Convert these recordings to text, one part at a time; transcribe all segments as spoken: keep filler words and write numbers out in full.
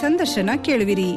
ಸಂದರ್ಶನ ಕೇಳುವಿರಿ.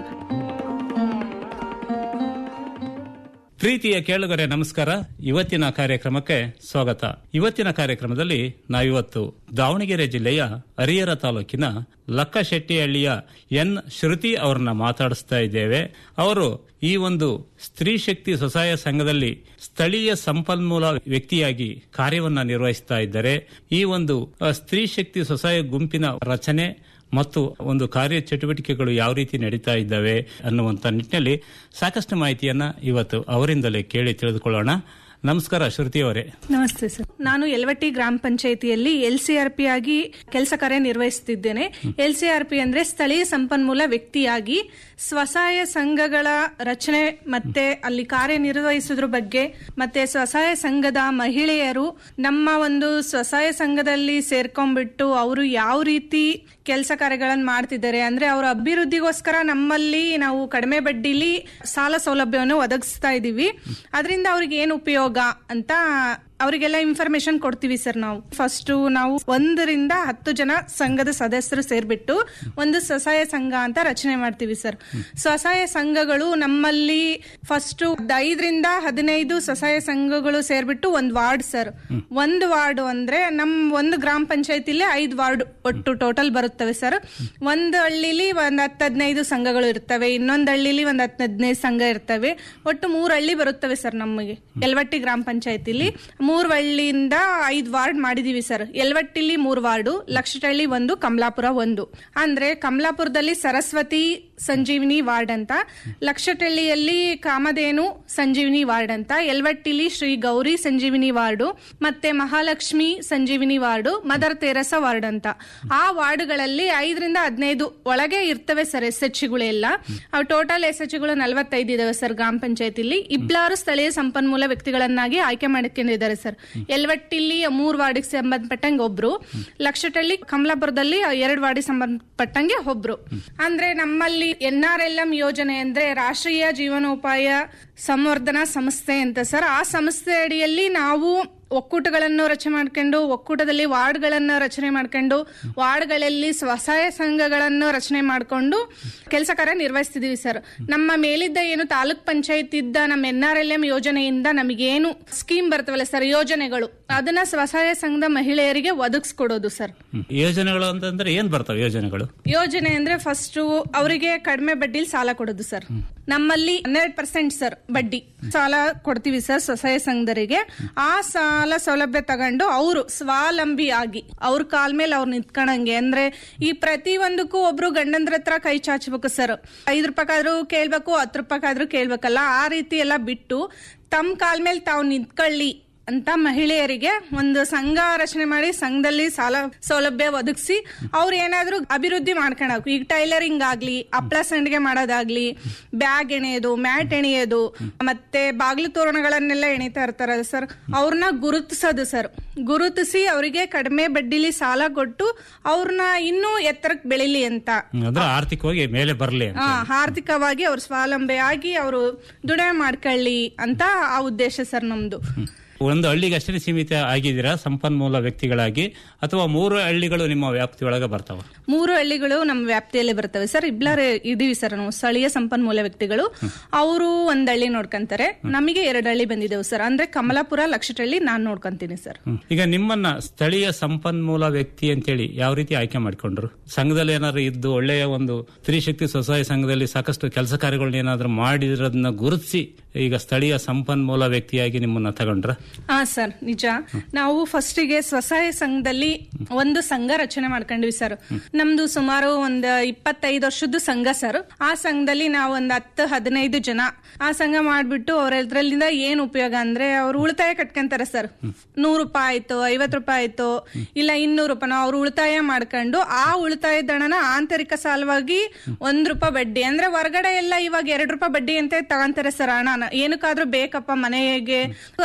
ಪ್ರೀತಿಯ ಕೇಳುಗರೆ ನಮಸ್ಕಾರ. ಇವತ್ತಿನ ಕಾರ್ಯಕ್ರಮಕ್ಕೆ ಸ್ವಾಗತ. ಇವತ್ತಿನ ಕಾರ್ಯಕ್ರಮದಲ್ಲಿ ನಾವಿವತ್ತು ದಾವಣಗೆರೆ ಜಿಲ್ಲೆಯ ಹರಿಹರ ತಾಲೂಕಿನ ಲಕ್ಕಶೆಟ್ಟಿಹಳ್ಳಿಯ ಎನ್ ಶ್ರುತಿ ಅವರನ್ನ ಮಾತಾಡಿಸ್ತಾ ಇದ್ದೇವೆ. ಅವರು ಈ ಒಂದು ಸ್ತ್ರೀ ಶಕ್ತಿ ಸ್ವಸಹಾಯ ಸಂಘದಲ್ಲಿ ಸ್ಥಳೀಯ ಸಂಪನ್ಮೂಲ ವ್ಯಕ್ತಿಯಾಗಿ ಕಾರ್ಯವನ್ನ ನಿರ್ವಹಿಸ್ತಾ ಇದ್ದಾರೆ. ಈ ಒಂದು ಸ್ತ್ರೀ ಶಕ್ತಿ ಸ್ವಸಹಾಯ ಗುಂಪಿನ ರಚನೆ ಮತ್ತು ಒಂದು ಕಾರ್ಯ ಚಟುವಟಿಕೆಗಳು ಯಾವ ರೀತಿ ನಡೀತಾ ಇದ್ದಾವೆ ಅನ್ನುವಂತ ನಿಟ್ಟಿನಲ್ಲಿ ಸಾಕಷ್ಟು ಮಾಹಿತಿಯನ್ನ ಇವತ್ತು ಅವರಿಂದಲೇ ಕೇಳಿ ತಿಳಿದುಕೊಳ್ಳೋಣ. ನಮಸ್ಕಾರ ಶ್ರುತಿ ಅವರೇ. ನಮಸ್ತೆ ಸರ್. ನಾನು ಯಲವಟ್ಟಿ ಗ್ರಾಮ ಪಂಚಾಯಿತಿಯಲ್ಲಿ ಎಲ್ ಸಿ ಆರ್ ಪಿ ಆಗಿ ಕೆಲಸ ಕಾರ್ಯ ನಿರ್ವಹಿಸುತ್ತಿದ್ದೇನೆ. ಎಲ್ ಸಿ ಆರ್ ಪಿ ಅಂದ್ರೆ ಸ್ಥಳೀಯ ಸಂಪನ್ಮೂಲ ವ್ಯಕ್ತಿಯಾಗಿ ಸ್ವಸಹಾಯ ಸಂಘಗಳ ರಚನೆ ಮತ್ತೆ ಅಲ್ಲಿ ಕಾರ್ಯನಿರ್ವಹಿಸೋದ್ರ ಬಗ್ಗೆ ಮತ್ತೆ ಸ್ವಸಹಾಯ ಸಂಘದ ಮಹಿಳೆಯರು ನಮ್ಮ ಒಂದು ಸ್ವಸಹಾಯ ಸಂಘದಲ್ಲಿ ಸೇರ್ಕೊಂಡ್ಬಿಟ್ಟು ಅವರು ಯಾವ ರೀತಿ ಕೆಲಸ ಕಾರ್ಯಗಳನ್ನು ಮಾಡ್ತಿದ್ದಾರೆ ಅಂದ್ರೆ ಅವರ ಅಭಿವೃದ್ಧಿಗೋಸ್ಕರ ನಮ್ಮಲ್ಲಿ ನಾವು ಕಡಿಮೆ ಬಡ್ಡಿಲಿ ಸಾಲ ಸೌಲಭ್ಯವನ್ನು ಒದಗಿಸ್ತಾ ಇದೀವಿ. ಅದರಿಂದ ಅವ್ರಿಗೆ ಏನು ಉಪಯೋಗ ಅಂತ ಅವರಿಗೆಲ್ಲ ಇನ್ಫಾರ್ಮೇಶನ್ ಕೊಡ್ತೀವಿ ಸರ್. ನಾವು ಫಸ್ಟ್ ನಾವು ಒಂದರಿಂದ ಹತ್ತು ಜನ ಸಂಘದ ಸದಸ್ಯರು ಸೇರ್ಬಿಟ್ಟು ಒಂದು ಸ್ವಸಹಾಯ ಸಂಘ ಅಂತ ರಚನೆ ಮಾಡ್ತೀವಿ ಸರ್. ಸ್ವಸಹಾಯ ಸಂಘಗಳು ನಮ್ಮಲ್ಲಿ ಫಸ್ಟ್ ಐದರಿಂದ ಹದಿನೈದು ಸ್ವಸಹಾಯ ಸಂಘಗಳು ಸೇರ್ಬಿಟ್ಟು ಒಂದು ವಾರ್ಡ್ ಸರ್. ಒಂದು ವಾರ್ಡ್ ಅಂದ್ರೆ ನಮ್ ಒಂದು ಗ್ರಾಮ ಪಂಚಾಯತಿಲಿ ಐದು ವಾರ್ಡ್ ಒಟ್ಟು ಟೋಟಲ್ ಬರುತ್ತವೆ ಸರ್. ಒಂದು ಹಳ್ಳಿಲಿ ಒಂದ್ ಹತ್ತು ಹದಿನೈದು ಸಂಘಗಳು ಇರ್ತವೆ, ಇನ್ನೊಂದು ಹಳ್ಳಿಲಿ ಒಂದ್ ಹತ್ತು ಹದಿನೈದು ಸಂಘ ಇರ್ತವೆ. ಒಟ್ಟು ಮೂರು ಹಳ್ಳಿ ಬರುತ್ತವೆ ಸರ್ ನಮಗೆ ಯಲವಟ್ಟಿ ಗ್ರಾಮ ಪಂಚಾಯತಿಲಿ. ಮೂರು ಹಳ್ಳಿಯಿಂದ ಐದು ವಾರ್ಡ್ ಮಾಡಿದೀವಿ ಸರ್. ಯಲವಟ್ಟಿಲಿ ಮೂರು ವಾರ್ಡು, ಲಕ್ಷಟಳ್ಳಿ ಒಂದು, ಕಮಲಾಪುರ ಒಂದು. ಅಂದ್ರೆ ಕಮಲಾಪುರದಲ್ಲಿ ಸರಸ್ವತಿ ಸಂಜೀವಿನಿ ವಾರ್ಡ್ ಅಂತ, ಲಕ್ಷಟಳ್ಳಿಯಲ್ಲಿ ಕಾಮಧೇನು ಸಂಜೀವಿನಿ ವಾರ್ಡ್ ಅಂತ, ಯಲವಟ್ಟಿಲಿ ಶ್ರೀ ಗೌರಿ ಸಂಜೀವಿನಿ ವಾರ್ಡು, ಮತ್ತೆ ಮಹಾಲಕ್ಷ್ಮಿ ಸಂಜೀವಿನಿ ವಾರ್ಡು, ಮದರ್ ತೆರಸ ವಾರ್ಡ್ ಅಂತ. ಆ ವಾರ್ಡ್ಗಳಲ್ಲಿ ಐದರಿಂದ ಹದಿನೈದು ಒಳಗೆ ಇರ್ತವೆ ಸರ್ ಎಸ್ ಎಚ್ ಗಳೆಲ್ಲ. ಟೋಟಲ್ ಎಸ್ ಎಚ್ ಗಳು ನಲವತ್ತೈದು ಇದಾವೆ ಸರ್ ಗ್ರಾಮ ಪಂಚಾಯತಿಲಿ. ಇಬ್ಬರು ಸ್ಥಳೀಯ ಸಂಪನ್ಮೂಲ ವ್ಯಕ್ತಿಗಳನ್ನಾಗಿ ಆಯ್ಕೆ ಮಾಡಿಕೊಂಡಿದ್ದಾರೆ ಸರ್. ಯಲವಟ್ಟಿಲಿ ಮೂರು ವಾರ್ಡಿಗೆ ಸಂಬಂಧಪಟ್ಟಂಗೆ ಒಬ್ರು, ಲಕ್ಷಟಳ್ಳಿ ಕಮಲಾಪುರದಲ್ಲಿ ಎರಡು ವಾರ್ಡಿಗೆ ಸಂಬಂಧಪಟ್ಟಂಗೆ ಒಬ್ರು. ಅಂದ್ರೆ ನಮ್ಮಲ್ಲಿ ಎನ್ ಆರ್ ಎಲ್ ಎಂ ಯೋಜನೆ ಅಂದ್ರೆ ರಾಷ್ಟ್ರೀಯ ಜೀವನೋಪಾಯ ಸಂವರ್ಧನಾ ಸಂಸ್ಥೆ ಅಂತ ಸರ್. ಆ ಸಂಸ್ಥೆ ಅಡಿಯಲ್ಲಿ ನಾವು ಒಕ್ಕೂಟಗಳನ್ನು ರಚನೆ ಮಾಡ್ಕೊಂಡು ಒಕ್ಕೂಟದಲ್ಲಿ ವಾರ್ಡ್ಗಳನ್ನು ರಚನೆ ಮಾಡ್ಕೊಂಡು ವಾರ್ಡ್ಗಳಲ್ಲಿ ಸ್ವಸಹಾಯ ಸಂಘಗಳನ್ನು ರಚನೆ ಮಾಡ್ಕೊಂಡು ಕೆಲಸ ಕಾರ್ಯ ನಿರ್ವಹಿಸ್ತಿದೀವಿ ಸರ್. ನಮ್ಮ ಮೇಲಿದ್ದ ಏನು ತಾಲೂಕ್ ಪಂಚಾಯತ್ ಇದ್ದ ನಮ್ಮ ಎನ್ ಆರ್ ಎಲ್ ಎಂ ಯೋಜನೆಯಿಂದ ನಮಗೇನು ಸ್ಕೀಮ್ ಬರ್ತವಲ್ಲ ಸರ್ ಯೋಜನೆಗಳು, ಅದನ್ನ ಸ್ವಸಹಾಯ ಸಂಘದ ಮಹಿಳೆಯರಿಗೆ ಒದಗಿಸ್ಕೊಡೋದು ಸರ್. ಯೋಜನೆಗಳು ಅಂತಂದ್ರೆ ಏನ್ ಬರ್ತವೆ ಯೋಜನೆಗಳು? ಯೋಜನೆ ಅಂದ್ರೆ ಫಸ್ಟ್ ಅವರಿಗೆ ಕಡಿಮೆ ಬಡ್ಡಿಲಿ ಸಾಲ ಕೊಡೋದು ಸರ್. ನಮ್ಮಲ್ಲಿ ಹನ್ನೆರಡು ಪರ್ಸೆಂಟ್ ಸರ್ ಬಡ್ಡಿ ಸಾಲ ಕೊಡ್ತೀವಿ ಸರ್ ಸ್ವಸಹಾಯ ಸಂಘದರಿಗೆ. ಆ ಸಾಲ ಸೌಲಭ್ಯ ತಗೊಂಡು ಅವರು ಸ್ವಾವಲಂಬಿ ಆಗಿ ಅವ್ರ ಕಾಲ್ ಮೇಲೆ ಅವ್ರು ನಿಂತ್ಕೊಂಡಂಗೆ, ಅಂದ್ರೆ ಈ ಪ್ರತಿ ಒಂದಕ್ಕೂ ಒಬ್ರು ಗಂಡಂದ್ರ ಹತ್ರ ಕೈ ಚಾಚಬೇಕು ಸರ್. ಐದು ರೂಪಾಯಿಗಾದ್ರೂ ಕೇಳ್ಬೇಕು, ಹತ್ತು ರೂಪಾಯಿಗಾದ್ರೂ ಕೇಳ್ಬೇಕಲ್ಲ, ಆ ರೀತಿ ಎಲ್ಲ ಬಿಟ್ಟು ತಮ್ಮ ಕಾಲ್ ಮೇಲೆ ತಾವು ನಿಂತ್ಕೊಳ್ಳಿ ಅಂತ ಮಹಿಳೆಯರಿಗೆ ಒಂದು ಸಂಘ ರಚನೆ ಮಾಡಿ ಸಂಘದಲ್ಲಿ ಸಾಲ ಸೌಲಭ್ಯ ಒದಗಿಸಿ ಅವ್ರು ಏನಾದ್ರು ಅಭಿವೃದ್ಧಿ ಮಾಡ್ಕೊಳಕು. ಈಗ ಟೈಲರಿಂಗ್ ಆಗ್ಲಿ, ಹಪ್ಪಳ ಸಂಡಿಗೆ ಮಾಡೋದಾಗ್ಲಿ, ಬ್ಯಾಗ್ ಎಣೆಯೋದು, ಮ್ಯಾಟ್ ಎಣೆಯೋದು, ಮತ್ತೆ ಬಾಗಿಲು ತೋರಣಗಳನ್ನೆಲ್ಲ ಎಣಿತಾ ಇರ್ತಾರಲ್ಲ ಸರ್, ಅವ್ರನ್ನ ಗುರುತಿಸೋದು ಸರ್. ಗುರುತಿಸಿ ಅವರಿಗೆ ಕಡಿಮೆ ಬಡ್ಡಿಲಿ ಸಾಲ ಕೊಟ್ಟು ಅವ್ರನ್ನ ಇನ್ನೂ ಎತ್ತರಕ್ಕೆ ಬೆಳಿಲಿ ಅಂತ, ಆರ್ಥಿಕವಾಗಿ ಮೇಲೆ ಬರಲಿ, ಆರ್ಥಿಕವಾಗಿ ಅವ್ರು ಸ್ವಾವಲಂಬಿಯಾಗಿ ಅವರು ದುಡಿಮೆ ಮಾಡ್ಕೊಳ್ಳಿ ಅಂತ ಆ ಉದ್ದೇಶ ಸರ್ ನಮ್ದು. ಒಂದು ಹಳ್ಳಿಗೆ ಅಷ್ಟೇ ಸೀಮಿತ ಆಗಿದ್ದೀರಾ ಸಂಪನ್ಮೂಲ ವ್ಯಕ್ತಿಗಳಾಗಿ, ಅಥವಾ ಮೂರು ಹಳ್ಳಿಗಳು ನಿಮ್ಮ ವ್ಯಾಪ್ತಿಯೊಳಗೆ ಬರ್ತಾವ? ಮೂರು ಹಳ್ಳಿಗಳು ನಮ್ಮ ವ್ಯಾಪ್ತಿಯಲ್ಲಿ ಬರ್ತವೆ ಸರ್. ಇಬ್ಬರು ಇದೀವಿ ಸರ್ ನಾವು ಸ್ಥಳೀಯ ಸಂಪನ್ಮೂಲ ವ್ಯಕ್ತಿಗಳು. ಅವರು ಒಂದ್ ಹಳ್ಳಿ ನೋಡ್ಕೊಂತಾರೆ, ನಮಗೆ ಎರಡು ಹಳ್ಳಿ ಬಂದಿದ್ದೇವೆ ಸರ್. ಅಂದ್ರೆ ಕಮಲಾಪುರ, ಲಕ್ಷಟಳ್ಳಿ ನಾನ್ ನೋಡ್ಕೊಂತೀನಿ ಸರ್. ಈಗ ನಿಮ್ಮನ್ನ ಸ್ಥಳೀಯ ಸಂಪನ್ಮೂಲ ವ್ಯಕ್ತಿ ಅಂತೇಳಿ ಯಾವ ರೀತಿ ಆಯ್ಕೆ ಮಾಡ್ಕೊಂಡ್ರು? ಸಂಘದಲ್ಲಿ ಏನಾದ್ರು ಇದ್ದು ಒಳ್ಳೆಯ ಒಂದು ಸ್ತ್ರೀ ಶಕ್ತಿ ಸ್ವಸಹಾಯ ಸಂಘದಲ್ಲಿ ಸಾಕಷ್ಟು ಕೆಲಸ ಕಾರ್ಯಗಳನ್ನ ಏನಾದ್ರು ಮಾಡಿರೋದನ್ನ ಗುರುತಿಸಿ ಈಗ ಸ್ಥಳೀಯ ಸಂಪನ್ಮೂಲ ವ್ಯಕ್ತಿಯಾಗಿ ನಿಮ್ಮನ್ನ ತಗೊಂಡ್ರ? ಹಾ ಸರ್, ನಿಜ. ನಾವು ಫಸ್ಟಿಗೆ ಸ್ವಸಹಾಯ ಸಂಘದಲ್ಲಿ ಒಂದು ಸಂಘ ರಚನೆ ಮಾಡ್ಕೊಂಡ್ವಿ ಸರ್. ನಮ್ದು ಸುಮಾರು ಒಂದ್ ಇಪ್ಪತ್ತೈದು ವರ್ಷದ ಸಂಘ ಸರ್. ಆ ಸಂಘದಲ್ಲಿ ನಾವು ಒಂದ್ ಹತ್ತು ಹದಿನೈದು ಜನ ಆ ಸಂಘ ಮಾಡ್ಬಿಟ್ಟು ಅವ್ರದ್ರಲ್ಲಿಂದ ಏನ್ ಉಪಯೋಗ ಅಂದ್ರೆ ಅವ್ರು ಉಳಿತಾಯ ಕಟ್ಕೊಂತಾರೆ ಸರ್. ನೂರು ರೂಪಾಯಿ ಆಯ್ತು, ಐವತ್ ರೂಪಾಯಿ ಆಯ್ತು, ಇಲ್ಲ ಇನ್ನೂರು ರೂಪಾಯಿ ಅವ್ರು ಉಳಿತಾಯ ಮಾಡ್ಕೊಂಡು ಆ ಉಳಿತಾಯ ದಣನ ಆಂತರಿಕ ಸಾಲವಾಗಿ ಒಂದ್ ರೂಪಾಯಿ ಬಡ್ಡಿ, ಅಂದ್ರೆ ಹೊರಗಡೆ ಎಲ್ಲ ಇವಾಗ ಎರಡ್ ರೂಪಾಯಿ ಬಡ್ಡಿ ಅಂತ ತಗೊಂತಾರೆ ಸರ್ ಹಣನ. ಏನಕ್ಕಾದ್ರೂ ಬೇಕಪ್ಪ ಮನೆಗೆ, ಅದಕ್ಕೋಸ್ಕರ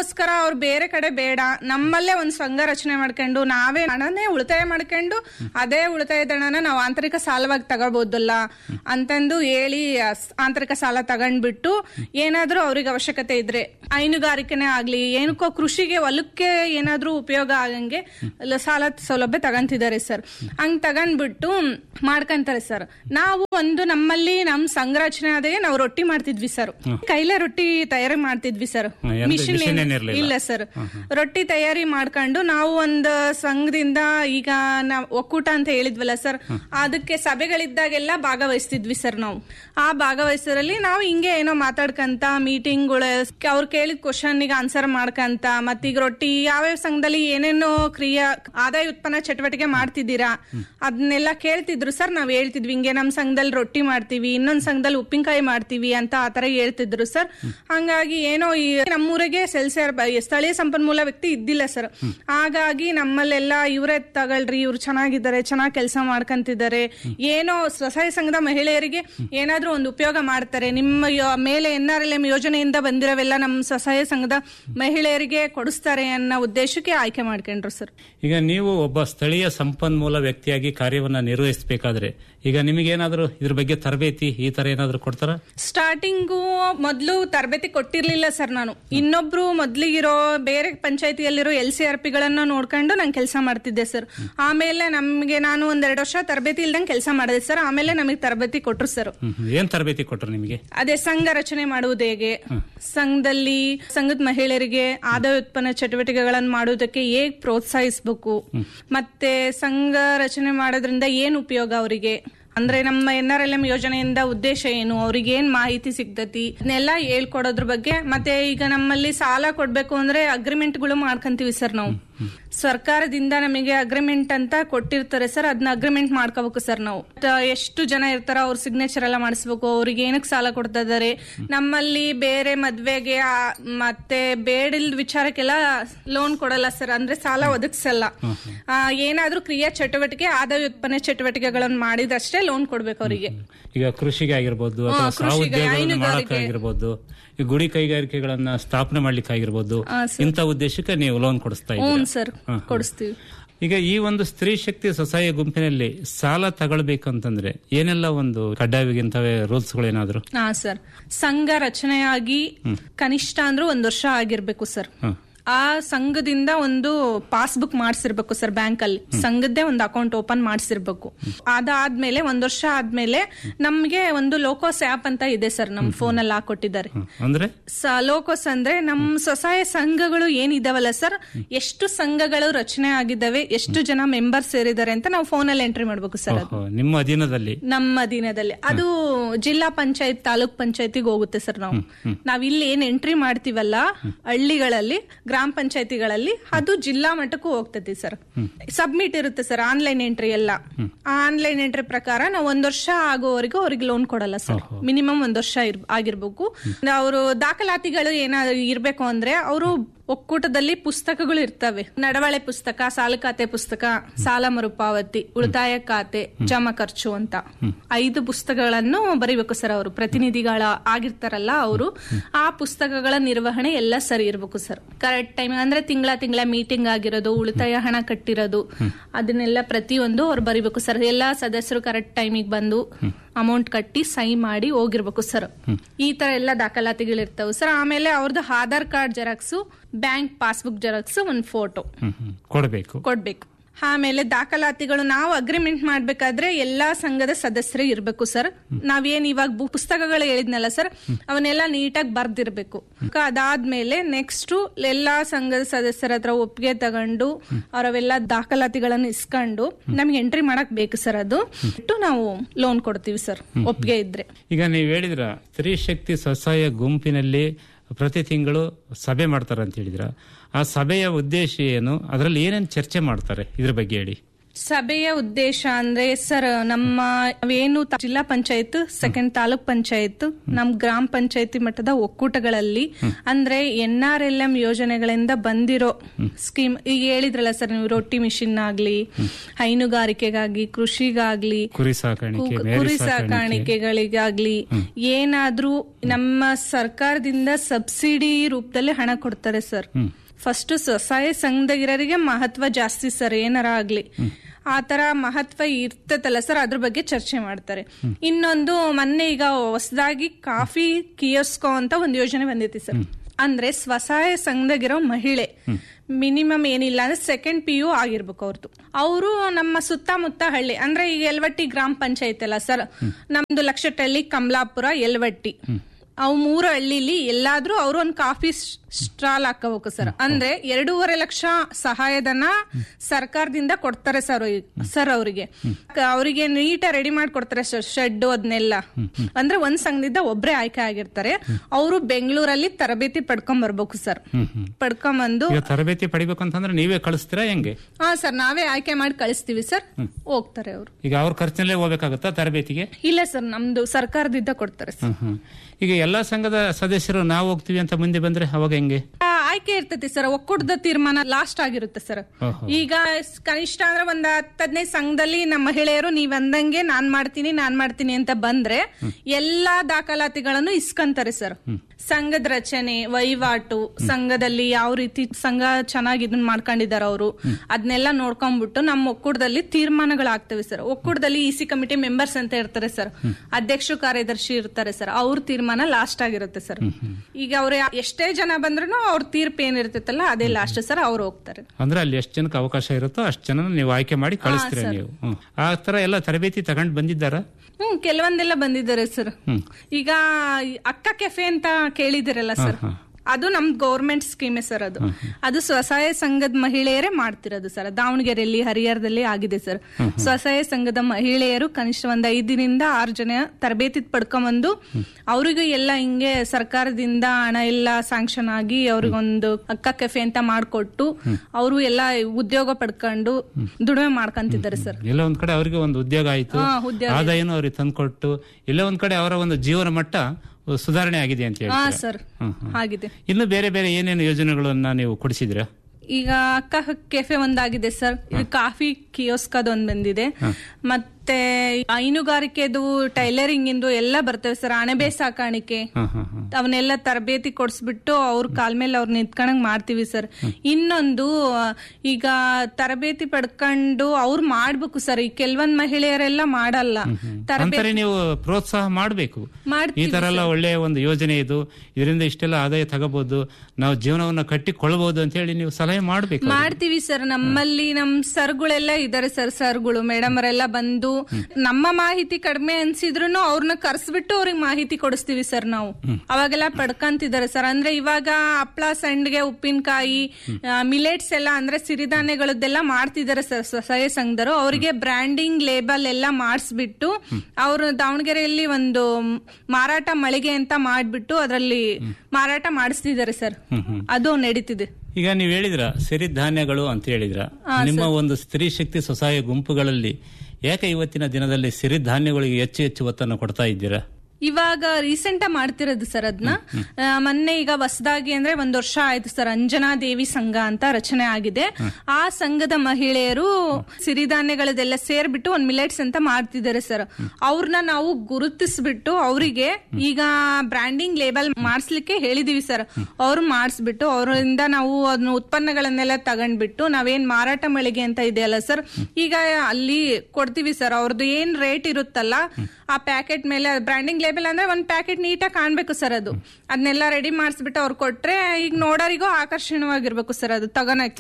ಅದಕ್ಕೋಸ್ಕರ ಅವ್ರು ಬೇರೆ ಕಡೆ ಬೇಡ, ನಮ್ಮಲ್ಲೇ ಒಂದ್ ಸಂಘ ರಚನೆ ಮಾಡ್ಕೊಂಡು ನಾವೇ ಹಣನೇ ಉಳಿತಾಯ ಮಾಡ್ಕೊಂಡು ಅದೇ ಉಳಿತಾಯದ ಹಣನ ನಾವು ಆಂತರಿಕ ಸಾಲವಾಗಿ ತಗೋಬಹುದಲ್ಲ ಅಂತಂದು ಹೇಳಿ ಆಂತರಿಕ ಸಾಲ ತಗೊಂಡ್ಬಿಟ್ಟು ಏನಾದ್ರೂ ಅವ್ರಿಗೆ ಅವಶ್ಯಕತೆ ಇದ್ರೆ ಹೈನುಗಾರಿಕೆನೇ ಆಗ್ಲಿ ಏನಕ್ಕೋ ಕೃಷಿಗೆ ಹೊಲಕ್ಕೆ ಏನಾದ್ರೂ ಉಪಯೋಗ ಆಗಂಗೆ ಸಾಲ ಸೌಲಭ್ಯ ತಗೊಂತಿದ್ದಾರೆ ಸರ್. ಹಂಗ್ ತಗೊಂಡ್ಬಿಟ್ಟು ಮಾಡ್ಕೊಂತಾರೆ ಸರ್. ನಾವು ಒಂದು ನಮ್ಮಲ್ಲಿ ನಮ್ ಸಂಘ ರಚನೆ ಆದಾಗ ನಾವು ರೊಟ್ಟಿ ಮಾಡ್ತಿದ್ವಿ ಸರ್, ಕೈಲೇ ರೊಟ್ಟಿ ತಯಾರಿ ಮಾಡ್ತಿದ್ವಿ ಸರ್, ಮಿಷಿನ್ ಇಲ್ಲ ಸರ್. ರೊಟ್ಟಿ ತಯಾರಿ ಮಾಡ್ಕೊಂಡು ನಾವು ಒಂದು ಸಂಘದಿಂದ ಈಗ ನಾವ್ ಒಕ್ಕೂಟ ಅಂತ ಹೇಳಿದ್ವಲ್ಲ ಸರ್, ಅದಕ್ಕೆ ಸಭೆಗಳಿದ್ದಾಗೆಲ್ಲ ಭಾಗವಹಿಸ್ತಿದ್ವಿ ಸರ್. ನಾವು ಆ ಭಾಗವಹಿಸೋದ್ರಲ್ಲಿ ನಾವು ಹಿಂಗೆ ಏನೋ ಮಾತಾಡ್ಕಂತ ಮೀಟಿಂಗ್ಗಳು ಅವ್ರು ಕೇಳಿದ ಕ್ವಶನ್ ಗೆ ಆನ್ಸರ್ ಮಾಡ್ಕಂತ ಮತ್ತೀಗ ರೊಟ್ಟಿ ಯಾವ್ಯಾವ ಸಂಘದಲ್ಲಿ ಏನೇನೋ ಕ್ರಿಯಾ ಆದಾಯ ಉತ್ಪನ್ನ ಚಟುವಟಿಕೆ ಮಾಡ್ತಿದ್ದೀರಾ ಅದನ್ನೆಲ್ಲ ಕೇಳ್ತಿದ್ರು ಸರ್. ನಾವ್ ಹೇಳ್ತಿದ್ವಿ ಹಿಂಗೆ ನಮ್ ಸಂಘದಲ್ಲಿ ರೊಟ್ಟಿ ಮಾಡ್ತೀವಿ, ಇನ್ನೊಂದ್ ಸಂಘದಲ್ಲಿ ಉಪ್ಪಿನಕಾಯಿ ಮಾಡ್ತೀವಿ ಅಂತ ಆತರ ಹೇಳ್ತಿದ್ರು ಸರ್. ಹಂಗಾಗಿ ಏನೋ ಈ ನಮ್ಮೂರಿಗೆ ಸೆಲ್ಸಿಯರ್ ಸ್ಥಳೀಯ ಸಂಪನ್ಮೂಲ ವ್ಯಕ್ತಿ ಇದ್ದಿಲ್ಲ ಸರ್. ಹಾಗಾಗಿ ನಮ್ಮಲ್ಲೆಲ್ಲ ಇವರೇ ತಗೊಳ್ರಿ, ಇವ್ರು ಚೆನ್ನಾಗಿದ್ದಾರೆ, ಚೆನ್ನಾಗಿ ಕೆಲಸ ಮಾಡ್ಕಂತಿದ್ದಾರೆ, ಏನೋ ಸ್ವಸಹಾಯ ಸಂಘದ ಮಹಿಳೆಯರಿಗೆ ಏನಾದ್ರೂ ಒಂದು ಉಪಯೋಗ ಮಾಡ್ತಾರೆ, ನಿಮ್ಮ ಮೇಲೆ ಎನ್ ಆರ್ ಎಲ್ ಎಂ ಯೋಜನೆಯಿಂದ ಬಂದಿರೋವೆಲ್ಲ ನಮ್ಮ ಸ್ವಸಹಾಯ ಸಂಘದ ಮಹಿಳೆಯರಿಗೆ ಕೊಡಿಸ್ತಾರೆ ಅನ್ನೋ ಉದ್ದೇಶಕ್ಕೆ ಆಯ್ಕೆ ಮಾಡ್ಕೊಂಡ್ರು ಸರ್. ಈಗ ನೀವು ಒಬ್ಬ ಸ್ಥಳೀಯ ಸಂಪನ್ಮೂಲ ವ್ಯಕ್ತಿಯಾಗಿ ಕಾರ್ಯವನ್ನ ನಿರ್ವಹಿಸಬೇಕಾದ್ರೆ ಈಗ ನಿಮಗೇನಾದ್ರೂ ಇದ್ರ ಬಗ್ಗೆ ತರಬೇತಿ ಈ ತರ ಏನಾದ್ರು ಕೊಡ್ತಾರ? ಸ್ಟಾರ್ಟಿಂಗು ಮೊದ್ಲು ತರಬೇತಿ ಕೊಟ್ಟಿರ್ಲಿಲ್ಲ ಸರ್. ನಾನು ಇನ್ನೊಬ್ರು ಮೊದ್ಲಿಗಿರೋ ಬೇರೆ ಪಂಚಾಯತಿಯಲ್ಲಿರೋ ಎಲ್ ಸಿ ಆರ್ ಪಿಗಳನ್ನ ನೋಡ್ಕೊಂಡು ನಾನು ಕೆಲಸ ಮಾಡ್ತಿದ್ದೆ ಸರ್. ಆಮೇಲೆ ನಮ್ಗೆ ನಾನು ಒಂದೆರಡು ವರ್ಷ ತರಬೇತಿ ಇಲ್ದಂಗೆ ಕೆಲಸ ಮಾಡಿದೆ ಸರ್. ಆಮೇಲೆ ನಮಗೆ ತರಬೇತಿ ಕೊಟ್ರು ಸರ್. ಏನ್ ತರಬೇತಿ ಕೊಟ್ರು ನಿಮಗೆ? ಅದೇ ಸಂಘ ರಚನೆ ಮಾಡುವುದು ಹೇಗೆ, ಸಂಘದಲ್ಲಿ ಸಂಘದ ಮಹಿಳೆಯರಿಗೆ ಆದಾಯ ಉತ್ಪನ್ನ ಚಟುವಟಿಕೆಗಳನ್ನು ಮಾಡುವುದಕ್ಕೆ ಹೇಗ್ ಪ್ರೋತ್ಸಾಹಿಸಬೇಕು, ಮತ್ತೆ ಸಂಘ ರಚನೆ ಮಾಡೋದ್ರಿಂದ ಏನ್ ಉಪಯೋಗ ಅವರಿಗೆ, ಅಂದ್ರೆ ನಮ್ಮ ಎನ್ ಆರ್ ಎಲ್ ಎಂ ಯೋಜನೆಯಿಂದ ಉದ್ದೇಶ ಏನು, ಅವ್ರಿಗೆ ಏನ್ ಮಾಹಿತಿ ಸಿಗ್ತತಿ ಇದನ್ನೆಲ್ಲ ಹೇಳ್ಕೊಡೋದ್ರ ಬಗ್ಗೆ. ಮತ್ತೆ ಈಗ ನಮ್ಮಲ್ಲಿ ಸಾಲ ಕೊಡ್ಬೇಕು ಅಂದ್ರೆ ಅಗ್ರಿಮೆಂಟ್ ಗಳು ಮಾಡ್ಕೊಂತೀವಿ ಸರ್. ನಾವು ಸರ್ಕಾರದಿಂದ ನಮಗೆ ಅಗ್ರಿಮೆಂಟ್ ಅಂತ ಕೊಟ್ಟಿರ್ತಾರೆ ಸರ್, ಅದನ್ನ ಅಗ್ರಿಮೆಂಟ್ ಮಾಡ್ಕೋಬೇಕು ಸರ್. ನಾವು ಎಷ್ಟು ಜನ ಇರ್ತಾರೋ ಅವ್ರ ಸಿಗ್ನೇಚರ್ ಎಲ್ಲ ಮಾಡಿಸ್ಬೇಕು, ಅವ್ರಿಗೆ ಏನಕ್ಕೆ ಸಾಲ ಕೊಡ್ತಾ ಇದಾರೆ. ನಮ್ಮಲ್ಲಿ ಬೇರೆ ಮದ್ವೆಗೆ ಮತ್ತೆ ಬೇಡಿಲ್ದ ವಿಚಾರಕ್ಕೆಲ್ಲ ಲೋನ್ ಕೊಡಲ್ಲ ಸರ್, ಅಂದ್ರೆ ಸಾಲ ಒದಗಿಸಲ್ಲ. ಏನಾದ್ರೂ ಕ್ರಿಯಾ ಚಟುವಟಿಕೆ ಆದಾಯ ಉತ್ಪನ್ನ ಚಟುವಟಿಕೆಗಳನ್ನು ಮಾಡಿದಷ್ಟೇ ಲೋನ್ ಕೊಡ್ಬೇಕು ಅವರಿಗೆ. ಈಗ ಕೃಷಿಗೆ ಆಗಿರ್ಬೋದು, ಆಗಿರ್ಬೋದು, ಈ ಗುಡಿ ಕೈಗಾರಿಕೆಗಳನ್ನ ಸ್ಥಾಪನೆ ಮಾಡ್ಲಿಕ್ಕೆ ಆಗಿರ್ಬೋದು, ಇಂಥ ಉದ್ದೇಶಕ್ಕೆ ನೀವು ಲೋನ್ ಕೊಡಿಸ್ತಾ ಇದ್ದೀವಿ. ಈಗ ಈ ಒಂದು ಸ್ತ್ರೀ ಶಕ್ತಿ ಸ್ವಸಹಾಯ ಗುಂಪಿನಲ್ಲಿ ಸಾಲ ತಗೊಳ್ಬೇಕಂತಂದ್ರೆ ಏನೆಲ್ಲ ಒಂದು ಕಡ್ಡಾಯವಾಗಿಂತವೇ ರೂಲ್ಸ್ ಗಳು ಏನಾದ್ರು? ಹಾ ಸರ್, ಸಂಘ ರಚನೆಯಾಗಿ ಕನಿಷ್ಠ ಅಂದ್ರೂ ಒಂದ್ ವರ್ಷ ಆಗಿರ್ಬೇಕು ಸರ್. ಆ ಸಂಘದಿಂದ ಒಂದು ಪಾಸ್ಬುಕ್ ಮಾಡಿಸಿರ್ಬೇಕು ಸರ್, ಬ್ಯಾಂಕ್ ಅಲ್ಲಿ ಸಂಘದ್ದೇ ಒಂದು ಅಕೌಂಟ್ ಓಪನ್ ಮಾಡಿಸಿರ್ಬೇಕು. ಅದಾದ್ಮೇಲೆ ಒಂದ್ ವರ್ಷ ಆದ್ಮೇಲೆ ನಮ್ಗೆ ಒಂದು ಲೋಕೋಸ್ ಆಪ್ ಅಂತ ಇದೆ ಸರ್, ನಮ್ ಫೋನ್ ಅಲ್ಲಿ ಹಾಕೊಟ್ಟಿದ್ದಾರೆ. ಅಂದ್ರೆ ಲೋಕೋಸ್ ಅಂದ್ರೆ ನಮ್ ಸ್ವಸಹಾಯ ಸಂಘಗಳು ಏನಿದಾವಲ್ಲ ಸರ್, ಎಷ್ಟು ಸಂಘಗಳು ರಚನೆ ಆಗಿದ್ದಾವೆ, ಎಷ್ಟು ಜನ ಮೆಂಬರ್ಸ್ ಸೇರಿದ್ದಾರೆ ಅಂತ ನಾವು ಫೋನ್ ಅಲ್ಲಿ ಎಂಟ್ರಿ ಮಾಡ್ಬೇಕು ಸರ್. ಅದು ನಿಮ್ಮ ಅಧೀನದಲ್ಲಿ ನಮ್ಮ ಅಧೀನದಲ್ಲಿ ಅದು ಜಿಲ್ಲಾ ಪಂಚಾಯತ್ ತಾಲೂಕ್ ಪಂಚಾಯತಿಗೆ ಹೋಗುತ್ತೆ ಸರ್. ನಾವು ನಾವ್ ಇಲ್ಲಿ ಏನ್ ಎಂಟ್ರಿ ಮಾಡ್ತೀವಲ್ಲ ಹಳ್ಳಿಗಳಲ್ಲಿ ಗ್ರಾಮ ಪಂಚಾಯತಿಗಳಲ್ಲಿ ಅದು ಜಿಲ್ಲಾ ಮಟ್ಟಕ್ಕೂ ಹೋಗ್ತದೆ ಸರ್. ಸಬ್ಮಿಟ್ ಇರುತ್ತೆ ಸರ್ ಆನ್ಲೈನ್ ಎಂಟ್ರಿ ಎಲ್ಲ. ಆನ್ಲೈನ್ ಎಂಟ್ರಿ ಪ್ರಕಾರ ನಾವು ಒಂದ್ ವರ್ಷ ಆಗೋವರೆಗೂ ಅವ್ರಿಗೆ ಲೋನ್ ಕೊಡಲ್ಲ ಸರ್. ಮಿನಿಮಮ್ ಒಂದ್ ವರ್ಷ ಆಗಿರ್ಬೇಕು. ಅವರು ದಾಖಲಾತಿಗಳು ಏನಾದ್ರು ಇರ್ಬೇಕು ಅಂದ್ರೆ ಅವರು ಒಕ್ಕೂಟದಲ್ಲಿ ಪುಸ್ತಕಗಳು ಇರ್ತವೆ, ನಡವಳೆ ಪುಸ್ತಕ, ಸಾಲ ಖಾತೆ ಪುಸ್ತಕ, ಸಾಲ ಮರುಪಾವತಿ, ಉಳಿತಾಯ ಖಾತೆ, ಜಮಾ ಖರ್ಚು ಅಂತ ಐದು ಪುಸ್ತಕಗಳನ್ನು ಬರೀಬೇಕು ಸರ್. ಅವರು ಪ್ರತಿನಿಧಿಗಳ ಆಗಿರ್ತಾರಲ್ಲ ಅವರು, ಆ ಪುಸ್ತಕಗಳ ನಿರ್ವಹಣೆ ಎಲ್ಲ ಸರಿ ಇರ್ಬೇಕು ಸರ್. ಕರೆಕ್ಟ್ ಟೈಮ್ ಅಂದ್ರೆ ತಿಂಗಳ ತಿಂಗಳ ಮೀಟಿಂಗ್ ಆಗಿರೋದು, ಉಳಿತಾಯ ಹಣ ಕಟ್ಟಿರೋದು, ಅದನ್ನೆಲ್ಲ ಪ್ರತಿಯೊಂದು ಅವ್ರು ಬರೀಬೇಕು ಸರ್. ಎಲ್ಲಾ ಸದಸ್ಯರು ಕರೆಕ್ಟ್ ಟೈಮಿಗೆ ಬಂದು ಅಮೌಂಟ್ ಕಟ್ಟಿ ಸೈ ಮಾಡಿ ಹೋಗಿರ್ಬೇಕು ಸರ್. ಈ ತರ ಎಲ್ಲ ದಾಖಲಾತಿಗಳಿರ್ತಾವೆ ಸರ್. ಆಮೇಲೆ ಅವ್ರದ್ದು Aadhaar card xerox, bank passbook xerox, ಒಂದು ಫೋಟೋ ಕೊಡ್ಬೇಕು ಕೊಡ್ಬೇಕು ಆಮೇಲೆ ದಾಖಲಾತಿಗಳು ನಾವು ಅಗ್ರಿಮೆಂಟ್ ಮಾಡ್ಬೇಕಾದ್ರೆ ಎಲ್ಲಾ ಸಂಘದ ಸದಸ್ಯರು ಇರ್ಬೇಕು ಸರ್. ನಾವೇನ್ ಇವಾಗ ಪುಸ್ತಕಗಳು ಹೇಳಿದ್ನಲ್ಲ ಸರ್, ಅವನ್ನೆಲ್ಲ ನೀಟಾಗಿ ಬರ್ದಿರ್ಬೇಕು. ಅದಾದ್ಮೇಲೆ ನೆಕ್ಸ್ಟ್ ಎಲ್ಲಾ ಸಂಘದ ಸದಸ್ಯರ ಹತ್ರ ಒಪ್ಪಿಗೆ ತಗೊಂಡು ಅವರವೆಲ್ಲ ದಾಖಲಾತಿಗಳನ್ನು ಇಸ್ಕೊಂಡು ನಮ್ಗೆ ಎಂಟ್ರಿ ಮಾಡಕ್ ಬೇಕು ಸರ್. ಅದು ಇಟ್ಟು ನಾವು ಲೋನ್ ಕೊಡ್ತೀವಿ ಸರ್, ಒಪ್ಪಿಗೆ ಇದ್ರೆ. ಈಗ ನೀವು ಹೇಳಿದ್ರ ಸ್ತ್ರೀ ಶಕ್ತಿ ಸ್ವಸಹಾಯ ಗುಂಪಿನಲ್ಲಿ ಪ್ರತಿ ತಿಂಗಳು ಸಭೆ ಮಾಡ್ತಾರೆ ಅಂತ ಹೇಳಿದ್ರ, ಆ ಸಭೆಯ ಉದ್ದೇಶ ಏನು, ಅದರಲ್ಲಿ ಏನೇನು ಚರ್ಚೆ ಮಾಡ್ತಾರೆ, ಇದ್ರ ಬಗ್ಗೆ ಹೇಳಿ. ಸಭೆಯ ಉದ್ದೇಶ ಅಂದ್ರೆ ಸರ್, ನಮ್ಮ ಏನು ಜಿಲ್ಲಾ ಪಂಚಾಯತ್, ಸೆಕೆಂಡ್ ತಾಲೂಕ್ ಪಂಚಾಯತ್, ನಮ್ ಗ್ರಾಮ ಪಂಚಾಯತಿ ಮಟ್ಟದ ಒಕ್ಕೂಟಗಳಲ್ಲಿ ಅಂದ್ರೆ ಎನ್ ಆರ್ ಎಲ್ ಎಂ ಯೋಜನೆಗಳಿಂದ ಬಂದಿರೋ ಸ್ಕೀಮ್, ಈಗ ಹೇಳಿದ್ರಲ್ಲ ಸರ್ ನೀವು, ರೊಟ್ಟಿ ಮಿಷಿನ್ ಆಗ್ಲಿ, ಹೈನುಗಾರಿಕೆಗಾಗಿ, ಕೃಷಿಗಾಗ್ಲಿ, ಕುರಿ ಸಾಕಾಣಿಕೆ, ಕುರಿ ಸಾಕಾಣಿಕೆಗಳಿಗಾಗ್ಲಿ ಏನಾದ್ರೂ ನಮ್ಮ ಸರ್ಕಾರದಿಂದ ಸಬ್ಸಿಡಿ ರೂಪದಲ್ಲಿ ಹಣ ಕೊಡ್ತಾರೆ ಸರ್. ಫಸ್ಟ್ ಸ್ವಸಹಾಯ ಸಂಘದಗಿರೋರಿಗೆ ಮಹತ್ವ ಜಾಸ್ತಿ ಸರ್, ಏನಾರ ಆಗ್ಲಿ ಆತರ ಮಹತ್ವ ಇರ್ತದಲ್ಲ ಸರ್, ಅದ್ರ ಬಗ್ಗೆ ಚರ್ಚೆ ಮಾಡ್ತಾರೆ. ಇನ್ನೊಂದು, ಮೊನ್ನೆ ಈಗ ಹೊಸದಾಗಿ ಕಾಫಿ ಕಿಯೋಸ್ಕೋ ಅಂತ ಒಂದು ಯೋಜನೆ ಬಂದೈತಿ ಸರ್. ಅಂದ್ರೆ ಸ್ವಸಹಾಯ ಸಂಘದಾಗಿರೋ ಮಹಿಳೆ ಮಿನಿಮಮ್ ಏನಿಲ್ಲ ಅಂದ್ರೆ ಸೆಕೆಂಡ್ ಪಿ ಯು ಆಗಿರ್ಬೇಕು ಅವ್ರದ್ದು. ಅವರು ನಮ್ಮ ಸುತ್ತಮುತ್ತ ಹಳ್ಳಿ ಅಂದ್ರೆ ಈಗ ಯಲವಟ್ಟಿ ಗ್ರಾಮ ಪಂಚಾಯತ್ ಅಲ್ಲ ಸರ್, ನಮ್ದು ಲಕ್ಷಟಳ್ಳಿ, ಕಮಲಾಪುರ, ಯಲವಟ್ಟಿ, ಅವು ಮೂರು ಹಳ್ಳಿಲಿ ಎಲ್ಲಾದ್ರೂ ಅವ್ರು ಒಂದು ಕಾಫಿ ಸ್ಟಾಲ್ ಹಾಕಬೇಕು ಸರ್. ಅಂದ್ರೆ ಎರಡೂವರೆ ಲಕ್ಷ ಸಹಾಯಧನ ಸರ್ಕಾರದಿಂದ ಕೊಡ್ತಾರೆ ಸರ್ ಸರ್ ಅವರಿಗೆ ಅವರಿಗೆ ನೀಟಾಗಿ ರೆಡಿ ಮಾಡಿ ಕೊಡ್ತಾರೆ ಸರ್, ಶೆಡ್ ಅದನ್ನೆಲ್ಲ. ಅಂದ್ರೆ ಒಂದ್ ಸಂಘದಿಂದ ಒಬ್ರೇ ಆಯ್ಕೆ ಆಗಿರ್ತಾರೆ. ಅವರು ಬೆಂಗಳೂರಲ್ಲಿ ತರಬೇತಿ ಪಡ್ಕೊಂಡ್ ಬರ್ಬೇಕು ಸರ್. ಪಡ್ಕೊಂಬಂದು ತರಬೇತಿ ಪಡಿಬೇಕು ಅಂತಂದ್ರೆ ನೀವೇ ಕಳಿಸ್ತೀರಾ ಹೆಂಗೆ? ಹಾ ಸರ್, ನಾವೇ ಆಯ್ಕೆ ಮಾಡಿ ಕಳಿಸ್ತೀವಿ ಸರ್, ಹೋಗ್ತಾರೆ ಅವರು. ಈಗ ಅವ್ರ ಖರ್ಚಿನಲ್ಲೇ ಹೋಗ್ಬೇಕಾಗುತ್ತಾ ತರಬೇತಿಗೆ? ಇಲ್ಲ ಸರ್, ನಮ್ದು ಸರ್ಕಾರದಿಂದ ಕೊಡ್ತಾರೆ ಸರ್. ಈಗ ಎಲ್ಲಾ ಸಂಘದ ಸದಸ್ಯರು ನಾವು ಹೋಗ್ತೀವಿ ಅಂತ ಮುಂದೆ ಬಂದ್ರೆ ಅವಾಗ ಹೆಂಗೆ? ಆಯ್ಕೆ ಇರ್ತೈತಿ ಸರ್, ಒಕ್ಕೂಟದ ತೀರ್ಮಾನ ಲಾಸ್ಟ್ ಆಗಿರುತ್ತೆ ಸರ್. ಈಗ ಕನಿಷ್ಠ ಅಂದ್ರೆ ಒಂದ್ ಹತ್ತು ಹದಿನೈದು ಸಂಘದಲ್ಲಿ ನಮ್ಮ ಮಹಿಳೆಯರು ನೀವ್ ಅಂದಂಗೆ ನಾನ್ ಮಾಡ್ತೀನಿ ನಾನ್ ಮಾಡ್ತೀನಿ ಅಂತ ಬಂದ್ರೆ ಎಲ್ಲಾ ದಾಖಲಾತಿಗಳನ್ನು ಇಸ್ಕೊಂತಾರೆ ಸರ್. ಸಂಘದ ರಚನೆ, ವಹಿವಾಟು, ಸಂಘದಲ್ಲಿ ಯಾವ ರೀತಿ ಸಂಘ ಚೆನ್ನಾಗಿ ಇದನ್ನ ಮಾಡ್ಕೊಂಡಿದಾರ ಅವರು, ಅದನ್ನೆಲ್ಲ ನೋಡ್ಕೊಂಡ್ಬಿಟ್ಟು ನಮ್ಮ ಒಕ್ಕೂಟದಲ್ಲಿ ತೀರ್ಮಾನಗಳಾಗ್ತವೆ ಸರ್. ಒಕ್ಕೂಟದಲ್ಲಿ ಇ ಸಿ ಕಮಿಟಿ ಮೆಂಬರ್ಸ್ ಅಂತ ಇರ್ತಾರೆ ಸರ್, ಅಧ್ಯಕ್ಷ ಕಾರ್ಯದರ್ಶಿ ಇರ್ತಾರೆ ಸರ್, ಅವ್ರ ತೀರ್ಮಾನ ಲಾಸ್ಟ್ ಆಗಿರುತ್ತೆ ಸರ್. ಈಗ ಅವ್ರ ಎಷ್ಟೇ ಜನ ಬಂದ್ರು ಅವ್ರ ತೀರ್ಪು ಏನಿರ್ತೈತಲ್ಲ ಅದೇ ಲಾಸ್ಟ್ ಸರ್, ಅವ್ರು ಹೋಗ್ತಾರೆ. ಅಂದ್ರೆ ಅಲ್ಲಿ ಎಷ್ಟು ಜನಕ್ಕೆ ಅವಕಾಶ ಇರುತ್ತೋ ಅಷ್ಟು ಜನ ನೀವು ಆಯ್ಕೆ ಮಾಡಿ ಕಳಿಸ್ತೀರ ನೀವು. ಆ ತರ ಎಲ್ಲ ತರಬೇತಿ ತಗೊಂಡ್ ಬಂದಿದ್ದಾರ? ಹ್ಮ್, ಕೆಲವೊಂದೆಲ್ಲ ಬಂದಿದ್ದಾರೆ ಸರ್. ಈಗ ಅಕ್ಕ ಕೆಫೆ ಅಂತ ಕೇಳಿದಿರಲ್ಲ ಸರ್, ಅದು ನಮ್ ಗೌರ್ಮೆಂಟ್ ಸ್ಕೀಮೇ ಸರ್. ಅದು ಅದು ಸ್ವಸಹಾಯ ಸಂಘದ ಮಹಿಳೆಯರೇ ಮಾಡ್ತಿರೋದು ಸರ್. ದಾವಣಗೆರೆಯಲ್ಲಿ, ಹರಿಹರದಲ್ಲಿ ಆಗಿದೆ ಸರ್. ಸ್ವಸಹಾಯ ಸಂಘದ ಮಹಿಳೆಯರು ಕನಿಷ್ಠ ಒಂದ್ ಐದರಿಂದ ಆರು ಜನ ತರಬೇತಿ ಪಡ್ಕೊಂಬಂದು ಅವ್ರಿಗೂ ಎಲ್ಲ ಹಿಂಗೆ ಸರ್ಕಾರದಿಂದ ಹಣ ಎಲ್ಲ ಸ್ಯಾಂಕ್ಷನ್ ಆಗಿ ಅವ್ರಿಗೊಂದು ಅಕ್ಕ ಕೆಫೆ ಅಂತ ಮಾಡ್ಕೊಟ್ಟು ಅವರು ಎಲ್ಲ ಉದ್ಯೋಗ ಪಡ್ಕೊಂಡು ದುಡಿಮೆ ಮಾಡ್ಕೊಂತಿದ್ದಾರೆ ಸರ್. ಎಲ್ಲ ಒಂದ್ ಕಡೆ ಅವ್ರಿಗೆ ಒಂದು ಉದ್ಯೋಗ ಆಯ್ತು, ಆದಾಯನೂ ಅವ್ರಿಗೆ ತಂದ್ಕೊಟ್ಟು ಎಲ್ಲ ಒಂದ್ ಕಡೆ ಅವರ ಒಂದು ಜೀವನ ಮಟ್ಟ ಸುಧಾರಣೆ ಆಗಿದೆ ಅಂತ ಹೇಳಿ ಸರ್. ಆಗಿದೆ. ಇನ್ನು ಬೇರೆ ಬೇರೆ ಏನೇನು ಯೋಜನೆಗಳನ್ನ ನೀವು ಕೊಡಿಸಿದ್ರ? ಈಗ ಅಕ್ಕ ಕೆಫೆ ಒಂದಾಗಿದೆ ಸರ್, ಇದು ಕಾಫಿ ಕಿಯೋಸ್ಕ್ ಅದೊಂದು ಬಂದಿದೆ, ಮತ್ತೆ ಹೈನುಗಾರಿಕೆದು, ಟೈಲರಿಂಗ್ ಇಂದು ಎಲ್ಲ ಬರ್ತವೆ ಸರ್. ಅಣಬೆ ಸಾಕಾಣಿಕೆ ಅವನ್ನೆಲ್ಲ ತರಬೇತಿ ಕೊಡ್ಸ್ಬಿಟ್ಟು ಅವ್ರ ಕಾಲ್ ಮೇಲೆ ಅವ್ರು ನಿಂತ್ಕೊಂಡಂಗ್ ಮಾಡ್ತೀವಿ ಸರ್. ಇನ್ನೊಂದು, ಈಗ ತರಬೇತಿ ಪಡ್ಕೊಂಡು ಅವ್ರು ಮಾಡ್ಬೇಕು ಸರ್. ಈ ಕೆಲವೊಂದ್ ಮಹಿಳೆಯರೆಲ್ಲ ಮಾಡಲ್ಲ. ತರಬೇತಿ ನೀವು ಪ್ರೋತ್ಸಾಹ ಮಾಡ್ಬೇಕು. ಈ ತರ ಎಲ್ಲ ಒಳ್ಳೆಯ ಒಂದು ಯೋಜನೆ ಇದು, ಇದರಿಂದ ಇಷ್ಟೆಲ್ಲ ಆದಾಯ ತಗೋಬಹುದು, ನಾವು ಜೀವನವನ್ನ ಕಟ್ಟಿಕೊಳ್ಬಹುದು ಅಂತ ಹೇಳಿ ನೀವು ಸಲಹೆ ಮಾಡ್ಬೇಕು. ಮಾಡ್ತೀವಿ ಸರ್. ನಮ್ಮಲ್ಲಿ ನಮ್ ಸರ್ಗಳೆಲ್ಲ ಇದಾರೆ ಸರ್, ಸರ್ಗಳು ಮೇಡಮ್ ಅವರೆಲ್ಲ ಬಂದು ನಮ್ಮ ಮಾಹಿತಿ ಕಡಿಮೆ ಅನ್ಸಿದ್ರು ಅವ್ರನ್ನ ಕರ್ಸ್ಬಿಟ್ಟು ಅವ್ರಿಗೆ ಮಾಹಿತಿ ಕೊಡಿಸ್ತೀವಿ ಸರ್ ನಾವು. ಅವಾಗೆಲ್ಲ ಪಡ್ಕಂತಿದ್ದಾರೆ ಸರ್. ಅಂದ್ರೆ ಇವಾಗ ಹಪ್ಳ, ಸಂಡ್ಗೆ, ಉಪ್ಪಿನಕಾಯಿ, ಮಿಲೆಟ್ಸ್ ಎಲ್ಲ ಅಂದ್ರೆ ಸಿರಿಧಾನ್ಯಗಳದ್ದೆಲ್ಲ ಮಾಡ್ತಿದ್ದಾರೆ ಸರ್ ಸ್ವಸಹಾಯ ಸಂಘದರು. ಅವರಿಗೆ ಬ್ರ್ಯಾಂಡಿಂಗ್ ಲೇಬಲ್ ಎಲ್ಲ ಮಾಡಿಸ್ಬಿಟ್ಟು ಅವರು ದಾವಣಗೆರೆಯಲ್ಲಿ ಒಂದು ಮಾರಾಟ ಮಳಿಗೆ ಅಂತ ಮಾಡ್ಬಿಟ್ಟು ಅದರಲ್ಲಿ ಮಾರಾಟ ಮಾಡಿಸ್ತಿದ್ದಾರೆ ಸರ್. ಅದು ನಡೀತಿದೆ. ಈಗ ನೀವ್ ಹೇಳಿದ್ರ ಸಿರಿಧಾನ್ಯಗಳು ಅಂತ ಹೇಳಿದ್ರ, ನಿಮ್ಮ ಒಂದು ಸ್ತ್ರೀ ಶಕ್ತಿ ಸ್ವಸಹಾಯ ಗುಂಪುಗಳಲ್ಲಿ ಯಾಕೆ ಇವತ್ತಿನ ದಿನದಲ್ಲಿ ಸಿರಿಧಾನ್ಯಗಳಿಗೆ ಹೆಚ್ಚು ಹೆಚ್ಚು ಒತ್ತನ್ನು ಕೊಡ್ತಾ ಇದ್ದೀರಾ? ಇವಾಗ ರೀಸೆಂಟ್ ಮಾಡ್ತಿರೋದು ಸರ್ ಅದನ್ನ. ಮೊನ್ನೆ ಈಗ ಹೊಸದಾಗಿ ಅಂದ್ರೆ ಒಂದ್ ವರ್ಷ ಆಯ್ತು ಸರ್, ಅಂಜನಾ ದೇವಿ ಸಂಘ ಅಂತ ರಚನೆ ಆಗಿದೆ. ಆ ಸಂಘದ ಮಹಿಳೆಯರು ಸಿರಿಧಾನ್ಯಗಳದೆಲ್ಲ ಸೇರ್ಬಿಟ್ಟು ಒಂದ್ ಮಿಲೆಟ್ಸ್ ಅಂತ ಮಾಡ್ತಿದ್ದಾರೆ ಸರ್. ಅವ್ರನ್ನ ನಾವು ಗುರುತಿಸ್ಬಿಟ್ಟು ಅವರಿಗೆ ಈಗ ಬ್ರ್ಯಾಂಡಿಂಗ್ ಲೇಬಲ್ ಮಾಡಿಸ್ಲಿಕ್ಕೆ ಹೇಳಿದೀವಿ ಸರ್. ಅವ್ರು ಮಾಡಿಸ್ಬಿಟ್ಟು ಅವರಿಂದ ನಾವು ಅದನ್ನ ಉತ್ಪನ್ನಗಳನ್ನೆಲ್ಲ ತಗೊಂಡ್ಬಿಟ್ಟು ನಾವೇನ್ ಮಾರಾಟ ಮಳಿಗೆ ಅಂತ ಇದೆಯಲ್ಲ ಸರ್, ಈಗ ಅಲ್ಲಿ ಕೊಡ್ತೀವಿ ಸರ್. ಅವ್ರದ್ದು ಏನ್ ರೇಟ್ ಇರುತ್ತಲ್ಲ ಆ ಪ್ಯಾಕೆಟ್ ಮೇಲೆ ಬ್ರ್ಯಾಂಡಿಂಗ್ ಲೇಬಲ್ ಅಂದ್ರೆ ಒಂದ್ ಪ್ಯಾಕೆಟ್ ನೀಟಾಗಿ ಕಾಣ್ಬೇಕು ಸರ್. ಅದು ಅದನ್ನೆಲ್ಲ ರೆಡಿ ಮಾಡಿಸ್ಬಿಟ್ಟು ಅವ್ರು ಕೊಟ್ರೆ ಈಗ ನೋಡೋರಿಗೂ ಆಕರ್ಷಣವಾಗಿರ್ಬೇಕು ಸರ್. ಅದು ತಗೋಣಕ್ಕೆ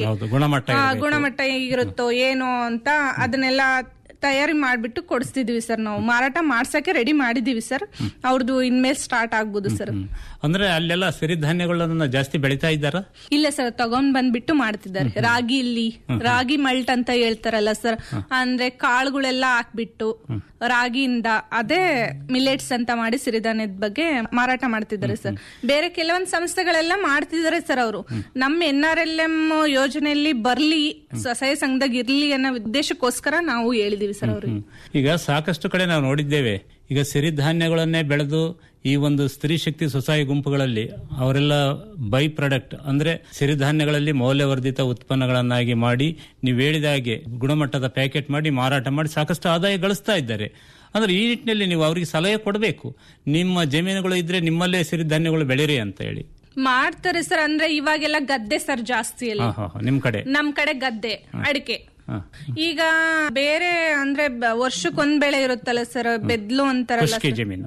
ಗುಣಮಟ್ಟ ಹೇಗಿರುತ್ತೋ ಏನೋ ಅಂತ ಅದನ್ನೆಲ್ಲ ತಯಾರಿ ಮಾಡ್ಬಿಟ್ಟು ಕೊಡಿಸ್ತಿದೀವಿ ಸರ್. ನಾವು ಮಾರಾಟ ಮಾಡ್ಸಕ್ಕೆ ರೆಡಿ ಮಾಡಿದೀವಿ ಸರ್. ಅವ್ರದ್ದು ಇನ್ಮೇಲೆ ಸ್ಟಾರ್ಟ್ ಆಗ್ಬೋದು ಸರ್. ಅಂದ್ರೆ ಅಲ್ಲೆಲ್ಲ ಸಿರಿಧಾನ್ಯಗಳನ್ನ ಜಾಸ್ತಿ ಬೆಳೀತಾ ಇದ್ದಾರ? ಇಲ್ಲ ಸರ್, ತಗೊಂಡ್ ಬಂದ್ಬಿಟ್ಟು ಮಾಡ್ತಿದ್ದಾರೆ. ರಾಗಿ ಇಲ್ಲಿ ರಾಗಿ ಮಲ್ಟ್ ಅಂತ ಹೇಳ್ತಾರಲ್ಲ ಸರ್, ಅಂದ್ರೆ ಕಾಳುಗಳೆಲ್ಲ ಹಾಕ್ಬಿಟ್ಟು ರಾಗಿಯಿಂದ ಅದೇ ಮಿಲೆಟ್ಸ್ ಅಂತ ಮಾಡಿ ಸಿರಿಧಾನ್ಯದ ಬಗ್ಗೆ ಮಾರಾಟ ಮಾಡ್ತಿದ್ದಾರೆ ಸರ್. ಬೇರೆ ಕೆಲವೊಂದು ಸಂಸ್ಥೆಗಳೆಲ್ಲ ಮಾಡ್ತಿದ್ದಾರೆ ಸರ್. ಅವರು ನಮ್ಮ ಎನ್ ಆರ್ ಎಲ್ ಎಂ ಯೋಜನೆಯಲ್ಲಿ ಬರ್ಲಿ, ಸ್ವಸಹಾಯ ಸಂಘದಾಗ ಇರ್ಲಿ ಅನ್ನೋ ಉದ್ದೇಶಕ್ಕೋಸ್ಕರ ನಾವು ಹೇಳಿದೀವಿ ಸರ್ ಅವ್ರಿಗೆ. ಈಗ ಸಾಕಷ್ಟು ಕಡೆ ನಾವು ನೋಡಿದ್ದೇವೆ, ಈಗ ಸಿರಿಧಾನ್ಯಗಳನ್ನೇ ಬೆಳೆದು ಈ ಒಂದು ಸ್ತ್ರೀ ಶಕ್ತಿ ಸ್ವಸಹಾಯ ಗುಂಪುಗಳಲ್ಲಿ ಅವರೆಲ್ಲ ಬೈ ಪ್ರಾಡಕ್ಟ್ ಅಂದ್ರೆ ಸಿರಿಧಾನ್ಯಗಳಲ್ಲಿ ಮೌಲ್ಯವರ್ಧಿತ ಉತ್ಪನ್ನಗಳನ್ನಾಗಿ ಮಾಡಿ ನೀವು ಹೇಳಿದ ಹಾಗೆ ಗುಣಮಟ್ಟದ ಪ್ಯಾಕೆಟ್ ಮಾಡಿ ಮಾರಾಟ ಮಾಡಿ ಸಾಕಷ್ಟು ಆದಾಯ ಗಳಿಸ್ತಾ ಇದ್ದಾರೆ. ಅಂದ್ರೆ ಈ ನಿಟ್ಟಿನಲ್ಲಿ ನೀವು ಅವರಿಗೆ ಸಲಹೆ ಕೊಡಬೇಕು, ನಿಮ್ಮ ಜಮೀನುಗಳು ಇದ್ರೆ ನಿಮ್ಮಲ್ಲೇ ಸಿರಿಧಾನ್ಯಗಳು ಬೆಳೀರಿ ಅಂತ ಹೇಳಿ. ಮಾಡ್ತಾರೆ ಸರ್. ಅಂದ್ರೆ ಇವಾಗೆಲ್ಲ ಗದ್ದೆ ಸರ್ ಜಾಸ್ತಿ ಅಲ್ಲ ನಿಮ್ ಕಡೆ, ನಮ್ ಕಡೆ ಗದ್ದೆ ಅಡಿಕೆ. ಈಗ ಬೇರೆ ಅಂದ್ರೆ ವರ್ಷಕ್ಕೊಂದ್ ಬೆಳೆ ಇರುತ್ತಲ್ಲ ಸರ್, ಬೆದ್ಲು ಅಂತಾರಲ್ಲ,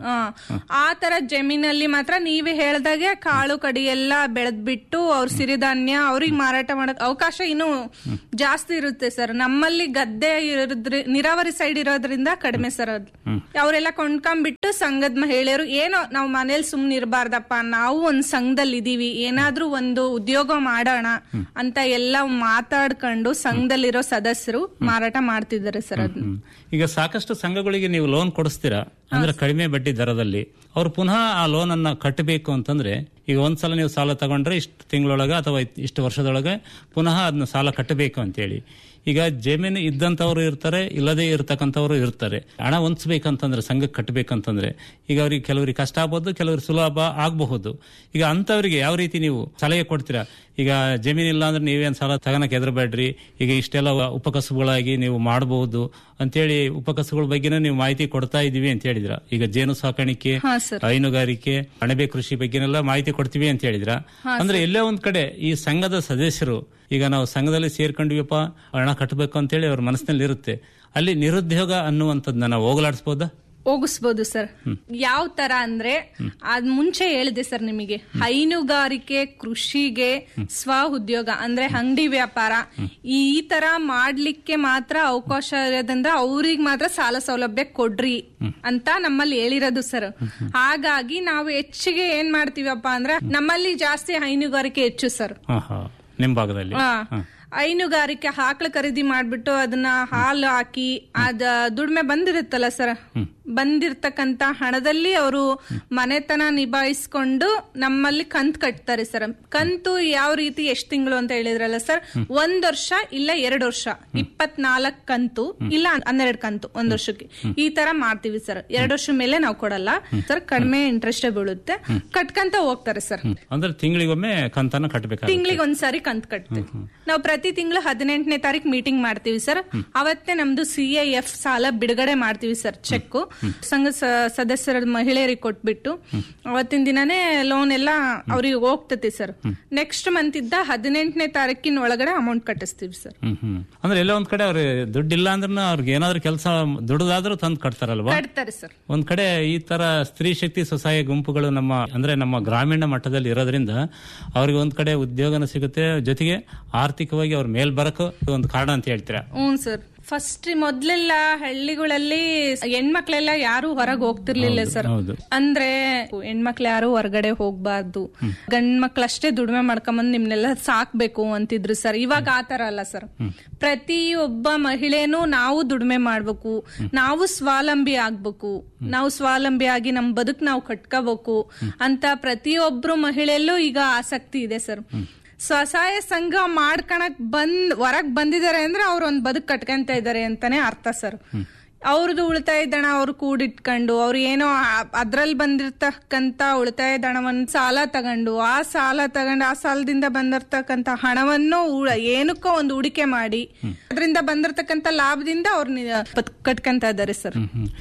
ಆ ತರ ಜಮೀನಲ್ಲಿ ಮಾತ್ರ ನೀವೇ ಹೇಳ್ದಾಗೆ ಕಾಳು ಕಡಿ ಎಲ್ಲ ಬೆಳೆದ್ಬಿಟ್ಟು ಅವ್ರ ಸಿರಿಧಾನ್ಯ ಅವ್ರಿಗೆ ಮಾರಾಟ ಮಾಡಕ್ ಅವಕಾಶ ಇನ್ನು ಜಾಸ್ತಿ ಇರುತ್ತೆ ಸರ್. ನಮ್ಮಲ್ಲಿ ಗದ್ದೆ ಇರೋದ್ರಿ ನೀರಾವರಿ ಸೈಡ್ ಇರೋದ್ರಿಂದ ಕಡಿಮೆ ಸರ್. ಅದು ಅವರೆಲ್ಲ ಕೊಂಡ್ಕೊಂಡ್ಬಿಟ್ಟು ಸಂಘದ ಮಹಿಳೆಯರು ಏನೋ ನಾವು ಮನೇಲಿ ಸುಮ್ನೆ ಇರಬಾರ್ದಪ್ಪ, ನಾವು ಒಂದ್ ಸಂಘದಲ್ಲಿ ಇದೀವಿ, ಏನಾದ್ರೂ ಒಂದು ಉದ್ಯೋಗ ಮಾಡೋಣ ಅಂತ ಎಲ್ಲ ಮಾತಾಡ್ಕೊಂಡು ಸಂಘದಲ್ಲಿರೋ ಸದಸ್ಯರು ಮಾರಾಟ ಮಾಡ್ತಿದ್ದಾರೆ ಸರ್. ಅದನ್ನ ಈಗ ಸಾಕಷ್ಟು ಸಂಘಗಳಿಗೆ ನೀವು ಲೋನ್ ಕೊಡಿಸ್ತೀರಾ, ಅಂದ್ರೆ ಕಡಿಮೆ ಬಡ್ಡಿ ದರದಲ್ಲಿ. ಅವ್ರು ಪುನಃ ಆ ಲೋನ್ ಅನ್ನ ಕಟ್ಟಬೇಕು ಅಂತಂದ್ರೆ ಈಗ ಒಂದ್ಸಲ ನೀವು ಸಾಲ ತಗೊಂಡ್ರೆ ಇಷ್ಟು ತಿಂಗಳೊಳಗೆ ಅಥವಾ ಇಷ್ಟು ವರ್ಷದೊಳಗೆ ಪುನಃ ಅದನ್ನ ಸಾಲ ಕಟ್ಟಬೇಕು ಅಂತೇಳಿ. ಈಗ ಜಮೀನು ಇದ್ದಂಥವ್ರು ಇರ್ತಾರೆ, ಇಲ್ಲದೇ ಇರ್ತಕ್ಕಂಥವ್ರು ಇರ್ತಾರೆ. ಹಣ ಹೊಂದಿಸ್ಬೇಕಂತಂದ್ರೆ ಸಂಘಕ್ಕೆ ಕಟ್ಟಬೇಕಂತಂದ್ರೆ ಈಗ ಅವ್ರಿಗೆ ಕೆಲವರಿಗೆ ಕಷ್ಟ ಆಗ್ಬೋದು, ಕೆಲವರಿಗೆ ಸುಲಭ ಆಗಬಹುದು. ಈಗ ಅಂತವರಿಗೆ ಯಾವ ರೀತಿ ನೀವು ಸಲಹೆ ಕೊಡ್ತೀರಾ? ಈಗ ಜಮೀನಿಲ್ಲ ಅಂದ್ರೆ ನೀವೇನ್ ಸಾಲ ತಗೋಣಕ್ಕೆ ಹೆದರಬೇಡ್ರಿ, ಈಗ ಇಷ್ಟೆಲ್ಲ ಉಪಕಸುಗಳಾಗಿ ನೀವು ಮಾಡಬಹುದು ಅಂತೇಳಿ ಉಪಕಸುಗಳ ಬಗ್ಗೆನೇ ನೀವು ಮಾಹಿತಿ ಕೊಡ್ತಾ ಇದೀವಿ ಅಂತ ಹೇಳಿದ್ರ. ಈಗ ಜೇನು ಸಾಕಾಣಿಕೆ, ಹೈನುಗಾರಿಕೆ, ಅಣಬೆ ಕೃಷಿ ಬಗ್ಗೆನೆಲ್ಲ ಮಾಹಿತಿ ಕೊಡ್ತೀವಿ ಅಂತ ಹೇಳಿದ್ರ. ಅಂದ್ರೆ ಎಲ್ಲೇ ಒಂದ್ ಕಡೆ ಈ ಸಂಘದ ಸದಸ್ಯರು ಈಗ ನಾವು ಸಂಘದಲ್ಲಿ ಸೇರ್ಕೊಂಡ್ವಿಯಪ್ಪ ಹಣ ಕಟ್ಟಬೇಕು ಅಂತೇಳಿ ಅವ್ರ ಮನಸ್ಸಿನಲ್ಲಿ ಇರುತ್ತೆ, ಅಲ್ಲಿ ನಿರುದ್ಯೋಗ ಅನ್ನುವಂಥದ್ದನ್ನ ನಾವು ಹೋಗಲಾಡಿಸಬಹುದಾ? ಹೋಗಿಸ್ಬೋದು ಸರ್. ಯಾವ ತರ ಅಂದ್ರೆ ಅದ್ ಮುಂಚೆ ಹೇಳಿದೆ ಸರ್ ನಿಮಗೆ, ಹೈನುಗಾರಿಕೆ, ಕೃಷಿಗೆ, ಸ್ವ ಉದ್ಯೋಗ ಅಂದ್ರೆ ಅಂಗಡಿ ವ್ಯಾಪಾರ, ಈ ತರ ಮಾಡ್ಲಿಕ್ಕೆ ಮಾತ್ರ ಅವಕಾಶ ಇರೋದ್ರಿಂದ ಅವ್ರಿಗೆ ಮಾತ್ರ ಸಾಲ ಸೌಲಭ್ಯ ಕೊಡ್ರಿ ಅಂತ ನಮ್ಮಲ್ಲಿ ಹೇಳಿರೋದು ಸರ್. ಹಾಗಾಗಿ ನಾವು ಹೆಚ್ಚಿಗೆ ಏನ್ ಮಾಡ್ತೀವಪ್ಪ ಅಂದ್ರೆ ನಮ್ಮಲ್ಲಿ ಜಾಸ್ತಿ ಹೈನುಗಾರಿಕೆ ಹೆಚ್ಚು ಸರ್. ನಿಮ್ ಭಾಗದಲ್ಲಿ ಹೈನುಗಾರಿಕೆ ಆಕಳ ಖರೀದಿ ಮಾಡ್ಬಿಟ್ಟು ಅದನ್ನ ಹಾಲು ಹಾಕಿ ಅದ ದುಡಿಮೆ ಬಂದಿರುತ್ತಲ್ಲ ಸರ್, ಬಂದಿರ್ತಕ್ಕಂತ ಹಣದಲ್ಲಿ ಅವರು ಮನೆತನ ನಿಭಾಯಿಸ್ಕೊಂಡು ನಮ್ಮಲ್ಲಿ ಕಂತು ಕಟ್ತಾರೆ ಸರ್. ಕಂತು ಯಾವ ರೀತಿ ಎಷ್ಟ್ ತಿಂಗಳು ಅಂತ ಹೇಳಿದ್ರಲ್ಲ ಸರ್, ಒಂದ್ ವರ್ಷ ಇಲ್ಲ ಎರಡ್ ವರ್ಷ, ಇಪ್ಪತ್ನಾಲ್ಕ್ ಕಂತು ಇಲ್ಲ ಹನ್ನೆರಡು ಕಂತು ಒಂದ್ ವರ್ಷಕ್ಕೆ, ಈ ತರ ಮಾಡ್ತೀವಿ ಸರ್. ಎರಡ್ ವರ್ಷ ಮೇಲೆ ನಾವು ಕೊಡಲ್ಲ ಸರ್, ಕಡಿಮೆ ಇಂಟ್ರೆಸ್ಟ್ ಬೀಳುತ್ತೆ, ಕಟ್ಕಂತ ಹೋಗ್ತಾರೆ ಸರ್. ಅಂದ್ರೆ ತಿಂಗಳಿಗೊಮ್ಮೆ ಕಂತನ ಕಟ್ಟಬೇಕು, ತಿಂಗಳಿಗೆ ಒಂದ್ಸಾರಿ ಕಂತು ಕಟ್ತೀವಿ ನಾವು. ಪ್ರತಿ ತಿಂಗಳು ಹದಿನೆಂಟನೇ ತಾರೀಕು ಮೀಟಿಂಗ್ ಮಾಡ್ತೀವಿ ಸರ್. ಅವತ್ತೇ ನಮ್ದು ಸಿ ಐ ಎಫ್ ಸಾಲ ಬಿಡುಗಡೆ ಮಾಡ್ತೀವಿ ಸರ್, ಚೆಕ್ ಸಂಘ ಸದಸ್ಯರ ಮಹಿಳೆಯರಿಗೆ ಕೊಟ್ಬಿಟ್ಟು ಅವತ್ತಿನ ದಿನಾನೇ ಲೋನ್ ಎಲ್ಲ ಅವ್ರಿಗೆ ಹೋಗ್ತತಿ ಸರ್. ನೆಕ್ಸ್ಟ್ ಮಂತ್ ಇದ್ದ ಹದಿನೆಂಟನೇ ತಾರೀಕಿನ ಒಳಗಡೆ ಅಮೌಂಟ್ ಕಟ್ಟಿಸ್ತೀವಿ ಸರ್. ಅಂದ್ರೆ ಎಲ್ಲ ಒಂದ್ ಕಡೆ ಅವ್ರಿಗೆ ದುಡ್ಡಿಲ್ಲ ಅಂದ್ರೆ ಅವ್ರಿಗೆ ಏನಾದ್ರು ಕೆಲಸ ದುಡ್ದಾದ್ರೂ ತಂದು ಕಟ್ತಾರಲ್ವಾ? ಕಟ್ತಾರೆ ಸರ್. ಒಂದ್ ಕಡೆ ಈ ತರ ಸ್ತ್ರೀ ಶಕ್ತಿ ಸ್ವಸಹಾಯ ಗುಂಪುಗಳು ನಮ್ಮ ಅಂದ್ರೆ ನಮ್ಮ ಗ್ರಾಮೀಣ ಮಟ್ಟದಲ್ಲಿ ಇರೋದ್ರಿಂದ ಅವ್ರಿಗೆ ಒಂದ್ ಕಡೆ ಉದ್ಯೋಗನ ಸಿಗುತ್ತೆ, ಜೊತೆಗೆ ಆರ್ಥಿಕವಾಗಿ ಅವ್ರ ಮೇಲ್ ಬರಕ್ ಒಂದು ಕಾರಣ ಅಂತ ಹೇಳ್ತೀರಾ? ಹ್ಮ್ ಸರ್. ಫಸ್ಟ್ ಮೊದ್ಲೆಲ್ಲ ಹಳ್ಳಿಗಳಲ್ಲಿ ಹೆಣ್ಮಕ್ಳೆಲ್ಲ ಯಾರು ಹೊರಗೆ ಹೋಗ್ತಿರ್ಲಿಲ್ಲ ಸರ್. ಅಂದ್ರೆ ಹೆಣ್ಮಕ್ಳು ಯಾರು ಹೊರಗಡೆ ಹೋಗ್ಬಾರ್ದು, ಗಂಡ್ ಮಕ್ಳಷ್ಟೇ ದುಡಿಮೆ ಮಾಡ್ಕೊಂಬಂದ್ ನಿಮ್ನೆಲ್ಲ ಸಾಕ್ಬೇಕು ಅಂತಿದ್ರು ಸರ್. ಇವಾಗ ಆತರ ಅಲ್ಲ ಸರ್. ಪ್ರತಿಯೊಬ್ಬ ಮಹಿಳೆನೂ ನಾವು ದುಡಿಮೆ ಮಾಡ್ಬೇಕು, ನಾವು ಸ್ವಾವಲಂಬಿ ಆಗ್ಬೇಕು, ನಾವು ಸ್ವಾವಲಂಬಿ ಆಗಿ ನಮ್ ಬದುಕ್ ನಾವು ಕಟ್ಕೋಬೇಕು ಅಂತ ಪ್ರತಿಯೊಬ್ರು ಮಹಿಳೆಯಲ್ಲೂ ಈಗ ಆಸಕ್ತಿ ಇದೆ ಸರ್. ಸ್ವಸಹಾಯ ಸಂಘ ಮಾಡ್ಕಣಕ್ ಬಂದ್ ಹೊರಗ್ ಬಂದಿದ್ದಾರೆ ಅಂದ್ರೆ ಅವ್ರ ಒಂದ್ ಬದುಕ್ ಕಟ್ಕೊಂತ ಇದಾರೆ ಅಂತಾನೆ ಅರ್ಥ ಸರ್. ಅವ್ರದ್ದು ಉಳಿತಾಯ ದಣ ಅವ್ರು ಕೂಡಿಟ್ಕೊಂಡು ಅವ್ರು ಏನೋ ಅದ್ರಲ್ಲಿ ಬಂದಿರ್ತಕ್ಕಂತ ಉಳಿತಾಯ ದಣವನ್ನ ಸಾಲ ತಗೊಂಡು ಆ ಸಾಲ ತಗೊಂಡು ಆ ಸಾಲದಿಂದ ಬಂದಿರ್ತಕ್ಕಂತ ಹಣವನ್ನು ಏನಕ್ಕೋ ಒಂದು ಹೂಡಿಕೆ ಮಾಡಿ ಅದರಿಂದ ಬಂದಿರ್ತಕ್ಕಂತ ಲಾಭದಿಂದ ಅವ್ರ ಕಟ್ಕೊಂತ ಇದಾರೆ ಸರ್.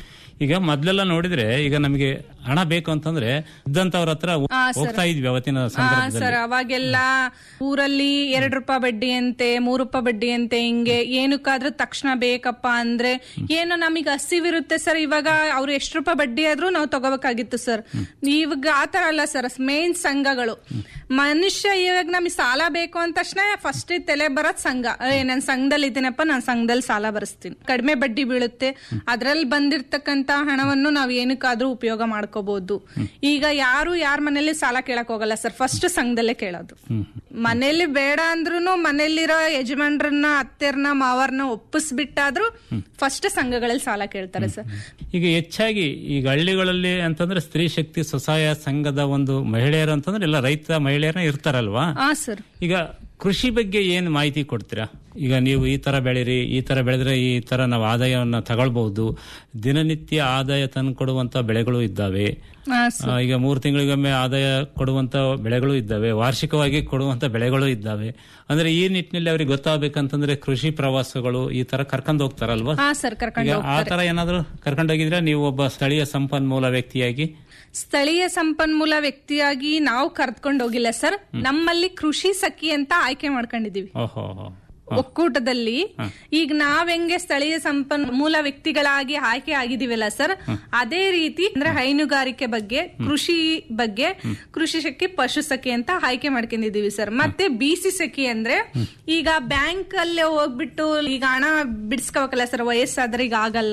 ಈಗ ಮೊದ್ಲೆಲ್ಲ ನೋಡಿದ್ರೆ ಈಗ ನಮಗೆ ಹಣ ಬೇಕು ಅಂತಂದ್ರೆ ಇದ್ದಂತವ್ರ ಹತ್ರ ಹೋಗ್ತಾ ಇದ್ವಿ ಅವತ್ತಿನ ಸಂದರ್ಭದಲ್ಲಿ. ಸರ್ ಅವಾಗೆಲ್ಲ ಊರಲ್ಲಿ ಎರಡ್ ರೂಪಾಯಿ ಬಡ್ಡಿ ಅಂತೆ, ಮೂರ್ ರೂಪಾಯಿ ಬಡ್ಡಿ ಅಂತೆ, ಹಿಂಗೆ ಏನಕ್ಕಾದ್ರೂ ತಕ್ಷಣ ಬೇಕಪ್ಪ ಅಂದ್ರೆ ಏನೋ ನಮಗೆ ಹಸಿವಿರುತ್ತೆ ಸರ್. ಇವಾಗ ಅವ್ರು ಎಷ್ಟು ರೂಪಾಯಿ ಬಡ್ಡಿ ಆದ್ರೂ ನಾವು ತಗೋಬೇಕಾಗಿತ್ತು ಸರ್. ಇವಾಗ ಆತರ ಅಲ್ಲ ಸರ್. ಮೇನ್ ಸಂಘಗಳು ಮನುಷ್ಯ ಇವಾಗ ನಮಗೆ ಸಾಲ ಬೇಕು ಅಂದ ತಕ್ಷಣ ಫಸ್ಟ್ ತಲೆ ಬರೋದ್ ಸಂಘ. ನನ್ ಸಂಘದಲ್ಲಿ ಇದ್ದೀನಪ್ಪ, ನಾನ್ ಸಂಘದಲ್ಲಿ ಸಾಲ ಬರೆಸ್ತೀನಿ, ಕಡಿಮೆ ಬಡ್ಡಿ ಬೀಳುತ್ತೆ, ಅದ್ರಲ್ಲಿ ಬಂದಿರ್ತಕ್ಕಂತ ಹಣವನ್ನು ನಾವ್ ಏನಕ್ಕಾದ್ರೂ ಉಪಯೋಗ ಮಾಡ್ಕೋಬಹುದು. ಈಗ ಯಾರು ಯಾರ ಮನೇಲಿ ಸಾಲ ಕೇಳಕ್ ಹೋಗಲ್ಲ ಸರ್, ಫಸ್ಟ್ ಸಂಘದಲ್ಲೇ ಕೇಳೋದು. ಮನೇಲಿ ಬೇಡ ಅಂದ್ರೂ ಮನೇಲಿರೋ ಯಜಮಾನ್ರನ್ನ ಅತ್ತೆರ್ನ ಮಾವರ್ನ ಒಪ್ಪಿಸ್ಬಿಟ್ಟಾದ್ರೂ ಫಸ್ಟ್ ಸಂಘಗಳಲ್ಲಿ ಸಾಲ ಕೇಳ್ತಾರೆ ಸರ್. ಈಗ ಹೆಚ್ಚಾಗಿ ಈಗ ಹಳ್ಳಿಗಳಲ್ಲಿ ಅಂತಂದ್ರೆ ಸ್ತ್ರೀ ಶಕ್ತಿ ಸ್ವಸಹಾಯ ಸಂಘದ ಒಂದು ಮಹಿಳೆಯರು ಅಂತಂದ್ರೆ ಎಲ್ಲ ರೈತ ಮಹಿಳೆಯರ ಇರ್ತಾರಲ್ವಾ? ಹಾ ಸರ್. ಈಗ ಕೃಷಿ ಬಗ್ಗೆ ಏನ್ ಮಾಹಿತಿ ಕೊಡ್ತೀರಾ? ಈಗ ನೀವು ಈ ತರ ಬೆಳೀರಿ, ಈ ತರ ಬೆಳೆದ್ರೆ ಈ ತರ ನಾವು ಆದಾಯವನ್ನ ತಗೊಳ್ಬಹುದು, ದಿನನಿತ್ಯ ಆದಾಯ ತಂದು ಕೊಡುವಂತ ಬೆಳೆಗಳು ಇದ್ದಾವೆ, ಈಗ ಮೂರು ತಿಂಗಳಿಗೊಮ್ಮೆ ಆದಾಯ ಕೊಡುವಂತ ಬೆಳೆಗಳು ಇದ್ದಾವೆ, ವಾರ್ಷಿಕವಾಗಿ ಕೊಡುವಂತ ಬೆಳೆಗಳು ಇದ್ದಾವೆ. ಅಂದ್ರೆ ಈ ನಿಟ್ಟಿನಲ್ಲಿ ಅವ್ರಿಗೆ ಗೊತ್ತಾಗಬೇಕಂತಂದ್ರೆ ಕೃಷಿ ಪ್ರವಾಸಗಳು ಈ ತರ ಕರ್ಕೊಂಡು ಹೋಗ್ತಾರಲ್ವಾ? ಆ ತರ ಏನಾದ್ರು ಕರ್ಕೊಂಡೋಗಿದ್ರೆ ನೀವು ಒಬ್ಬ ಸ್ಥಳೀಯ ಸಂಪನ್ಮೂಲ ವ್ಯಕ್ತಿಯಾಗಿ? ಸ್ಥಳೀಯ ಸಂಪನ್ಮೂಲ ವ್ಯಕ್ತಿಯಾಗಿ ನಾವು ಕರ್ಕೊಂಡು ಹೋಗಿಲ್ಲ ಸರ್, ನಮ್ಮಲ್ಲಿ ಕೃಷಿ ಸಖಿ ಅಂತ ಆಯ್ಕೆ ಮಾಡ್ಕೊಂಡಿದೀವಿ ಒಕ್ಕೂಟದಲ್ಲಿ. ಈಗ ನಾವ್ ಹೆಂಗೆ ಸ್ಥಳೀಯ ಸಂಪನ್ಮೂಲ ವ್ಯಕ್ತಿಗಳಾಗಿ ಆಯ್ಕೆ ಆಗಿದೀವಲ್ಲ ಸರ್, ಅದೇ ರೀತಿ ಅಂದ್ರೆ ಹೈನುಗಾರಿಕೆ ಬಗ್ಗೆ, ಕೃಷಿ ಬಗ್ಗೆ ಕೃಷಿ ಸಖಿ, ಪಶು ಸಖಿ ಅಂತ ಆಯ್ಕೆ ಮಾಡ್ಕೊಂಡಿದೀವಿ ಸರ್. ಮತ್ತೆ ಬಿಸಿ ಸಖಿ ಅಂದ್ರೆ ಈಗ ಬ್ಯಾಂಕ್ ಅಲ್ಲೇ ಹೋಗ್ಬಿಟ್ಟು ಈಗ ಹಣ ಬಿಡಿಸ್ಕೋಬೇಕಲ್ಲ ಸರ್, ವಯಸ್ಸಾದ್ರೆ ಈಗ ಆಗಲ್ಲ,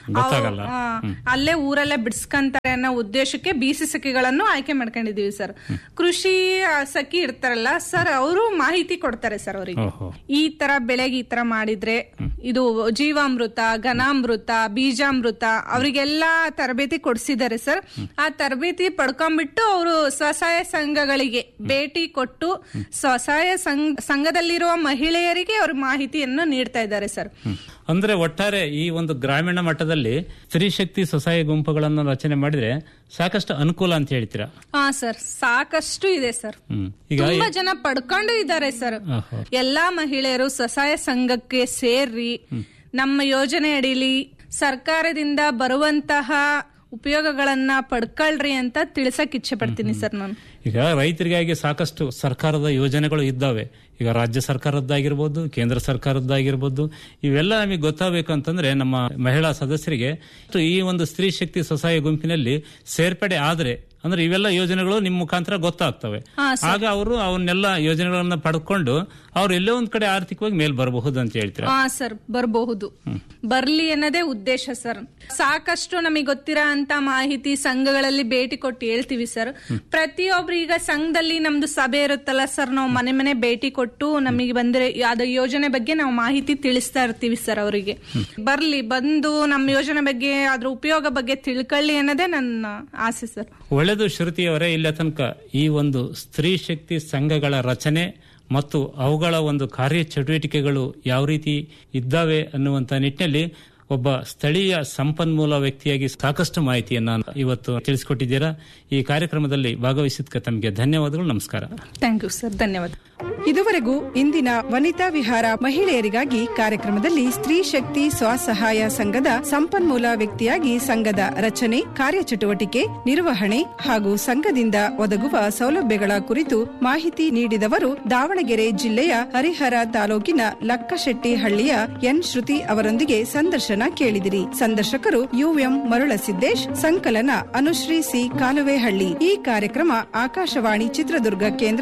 ಅಲ್ಲೇ ಊರಲ್ಲೇ ಬಿಡಿಸ್ಕೊಂತಾರೆ ಅನ್ನೋ ಉದ್ದೇಶಕ್ಕೆ ಬಿಸಿ ಸಖಿಗಳನ್ನು ಆಯ್ಕೆ ಮಾಡ್ಕೊಂಡಿದೀವಿ ಸರ್. ಕೃಷಿ ಸಖಿ ಇರ್ತಾರಲ್ಲ ಸರ್, ಅವರು ಮಾಹಿತಿ ಕೊಡ್ತಾರೆ ಸರ್ ಅವರಿಗೆ, ಈ ತರ ಬೆಳೆಗೆ ಈ ತರ ಮಾಡಿದ್ರೆ ಇದು ಜೀವಾಮೃತ, ಘನಾಮೃತ, ಬೀಜಾಮೃತ ಅವರಿಗೆಲ್ಲಾ ತರಬೇತಿ ಕೊಡ್ಸಿದ್ದಾರೆ ಸರ್. ಆ ತರಬೇತಿ ಪಡ್ಕೊಂಡ್ಬಿಟ್ಟು ಅವರು ಸ್ವಸಹಾಯ ಸಂಘಗಳಿಗೆ ಭೇಟಿ ಕೊಟ್ಟು ಸ್ವಸಹಾಯ ಸಂಘದಲ್ಲಿರುವ ಮಹಿಳೆಯರಿಗೆ ಅವ್ರ ಮಾಹಿತಿಯನ್ನು ನೀಡ್ತಾ ಇದ್ದಾರೆ ಸರ್. ಅಂದ್ರೆ ಒಟ್ಟಾರೆ ಈ ಒಂದು ಗ್ರಾಮೀಣ ಮಟ್ಟದಲ್ಲಿ ಸ್ತ್ರೀ ಶಕ್ತಿ ಸ್ವಸಹಾಯ ಗುಂಪುಗಳನ್ನು ರಚನೆ ಮಾಡಿದ್ರೆ ಸಾಕಷ್ಟು ಅನುಕೂಲ ಅಂತ ಹೇಳ್ತೀರಾ? ಹಾ ಸರ್, ಸಾಕಷ್ಟು ಇದೆ ಸರ್. ತುಂಬಾ ಜನ ಪಡ್ಕೊಂಡು ಇದ್ದಾರೆ ಸರ್. ಎಲ್ಲಾ ಮಹಿಳೆಯರು ಸ್ವಸಹಾಯ ಸಂಘಕ್ಕೆ ಸೇರ್ರಿ, ನಮ್ಮ ಯೋಜನೆ ಅಡಿಲಿ ಸರ್ಕಾರದಿಂದ ಬರುವಂತಹ ಉಪಯೋಗಗಳನ್ನ ಪಡ್ಕೊಳ್ರಿ ಅಂತ ತಿಳ್ಸಕ್ ಇಚ್ಛೆ ಪಡ್ತೀನಿ ಸರ್ ನಾನು. ಈಗ ರೈತರಿಗಾಗಿ ಸಾಕಷ್ಟು ಸರ್ಕಾರದ ಯೋಜನೆಗಳು ಇದ್ದಾವೆ. ಈಗ ರಾಜ್ಯ ಸರ್ಕಾರದ್ದಾಗಿರ್ಬೋದು, ಕೇಂದ್ರ ಸರ್ಕಾರದ್ದಾಗಿರ್ಬೋದು, ಇವೆಲ್ಲ ನಮಗೆ ಗೊತ್ತಾಗಬೇಕು ಅಂತಂದ್ರೆ ನಮ್ಮ ಮಹಿಳಾ ಸದಸ್ಯರಿಗೆ ಈ ಒಂದು ಸ್ತ್ರೀ ಶಕ್ತಿ ಸ್ವಸಹಾಯ ಗುಂಪಿನಲ್ಲಿ ಸೇರ್ಪಡೆ ಆದ್ರೆ ಅಂದ್ರೆ ಇವೆಲ್ಲ ಯೋಜನೆಗಳು ನಿಮ್ ಮುಖಾಂತರ ಗೊತ್ತಾಗ್ತವೆ. ಆಗ ಅವರು ಅವನ್ನೆಲ್ಲ ಯೋಜನೆಗಳನ್ನ ಪಡ್ಕೊಂಡು ಅವ್ರು ಎಲ್ಲೋ ಒಂದ್ ಕಡೆ ಆರ್ಥಿಕವಾಗಿ ಮೇಲ್ ಬರಬಹುದು ಅಂತ ಹೇಳ್ತೀರಾ? ಹಾ ಸರ್, ಬರಬಹುದು, ಬರ್ಲಿ ಅನ್ನೋದೇ ಉದ್ದೇಶ ಸರ್. ಸಾಕಷ್ಟು ನಮಗೆ ಗೊತ್ತಿರೋ ಅಂತ ಮಾಹಿತಿ ಸಂಘಗಳಲ್ಲಿ ಭೇಟಿ ಕೊಟ್ಟು ಹೇಳ್ತೀವಿ ಸರ್. ಪ್ರತಿಯೊಬ್ರು ಈಗ ಸಂಘದಲ್ಲಿ ನಮ್ದು ಸಭೆ ಇರುತ್ತಲ್ಲ ಸರ್, ನಾವು ಮನೆ ಮನೆ ಭೇಟಿ ಕೊಟ್ಟು ನಮಗೆ ಬಂದ್ರೆ ಅದ ಯೋಜನೆ ಬಗ್ಗೆ ನಾವು ಮಾಹಿತಿ ತಿಳಿಸ್ತಾ ಇರ್ತೀವಿ ಸರ್. ಅವರಿಗೆ ಬರ್ಲಿ, ಬಂದು ನಮ್ಮ ಯೋಜನೆ ಬಗ್ಗೆ ಅದ್ರ ಉಪಯೋಗ ಬಗ್ಗೆ ತಿಳ್ಕೊಳ್ಳಿ ಅನ್ನೋದೇ ನನ್ನ ಆಸೆ ಸರ್. ಒಳ್ಳೆದು ಶ್ರುತಿಯವರೇ, ಇಲ್ಲ ತನಕ ಈ ಒಂದು ಸ್ತ್ರೀ ಶಕ್ತಿ ಸಂಘಗಳ ರಚನೆ ಮತ್ತು ಅವುಗಳ ಒಂದು ಕಾರ್ಯ ಚಟುವಟಿಕೆಗಳು ಯಾವ ರೀತಿ ಇದ್ದಾವೆ ಅನ್ನುವಂತ ನಿಟ್ಟಿನಲ್ಲಿ ಒಬ್ಬ ಸ್ಥಳೀಯ ಸಂಪನ್ಮೂಲ ವ್ಯಕ್ತಿಯಾಗಿ ಸಾಕಷ್ಟು ಮಾಹಿತಿಯನ್ನ ಇವತ್ತು ತಿಳಿಸಿಕೊಟ್ಟಿದ್ದೀರಾ. ಈ ಕಾರ್ಯಕ್ರಮದಲ್ಲಿ ಭಾಗವಹಿಸಿದ್ದಕ್ಕೆ ತಮಗೆ ಧನ್ಯವಾದಗಳು. ನಮಸ್ಕಾರ. ಥ್ಯಾಂಕ್ ಯು ಸರ್, ಧನ್ಯವಾದ. ಇದುವರೆಗೂ ಇಂದಿನ ವನಿತಾ ವಿಹಾರ ಮಹಿಳೆಯರಿಗಾಗಿ ಕಾರ್ಯಕ್ರಮದಲ್ಲಿ ಸ್ತ್ರೀ ಶಕ್ತಿ ಸ್ವಸಹಾಯ ಸಂಘದ ಸಂಪನ್ಮೂಲ ವ್ಯಕ್ತಿಯಾಗಿ ಸಂಘದ ರಚನೆ, ಕಾರ್ಯಚಟುವಟಿಕೆ, ನಿರ್ವಹಣೆ ಹಾಗೂ ಸಂಘದಿಂದ ಒದಗುವ ಸೌಲಭ್ಯಗಳ ಕುರಿತು ಮಾಹಿತಿ ನೀಡಿದವರು ದಾವಣಗೆರೆ ಜಿಲ್ಲೆಯ ಹರಿಹರ ತಾಲೂಕಿನ ಲಕ್ಕಶೆಟ್ಟಿ ಹಳ್ಳಿಯ ಎನ್ ಶ್ರುತಿ ಅವರೊಂದಿಗೆ ಸಂದರ್ಶನ ಕೇಳಿದಿರಿ. ಸಂದರ್ಶಕರು ಯುಎಂ ಮರುಳಸಿದ್ದೇಶ್, ಸಂಕಲನ ಅನುಶ್ರೀ ಸಿ ಕಾಲುವೆಹಳ್ಳಿ. ಈ ಕಾರ್ಯಕ್ರಮ ಆಕಾಶವಾಣಿ ಚಿತ್ರದುರ್ಗ ಕೇಂದ್ರ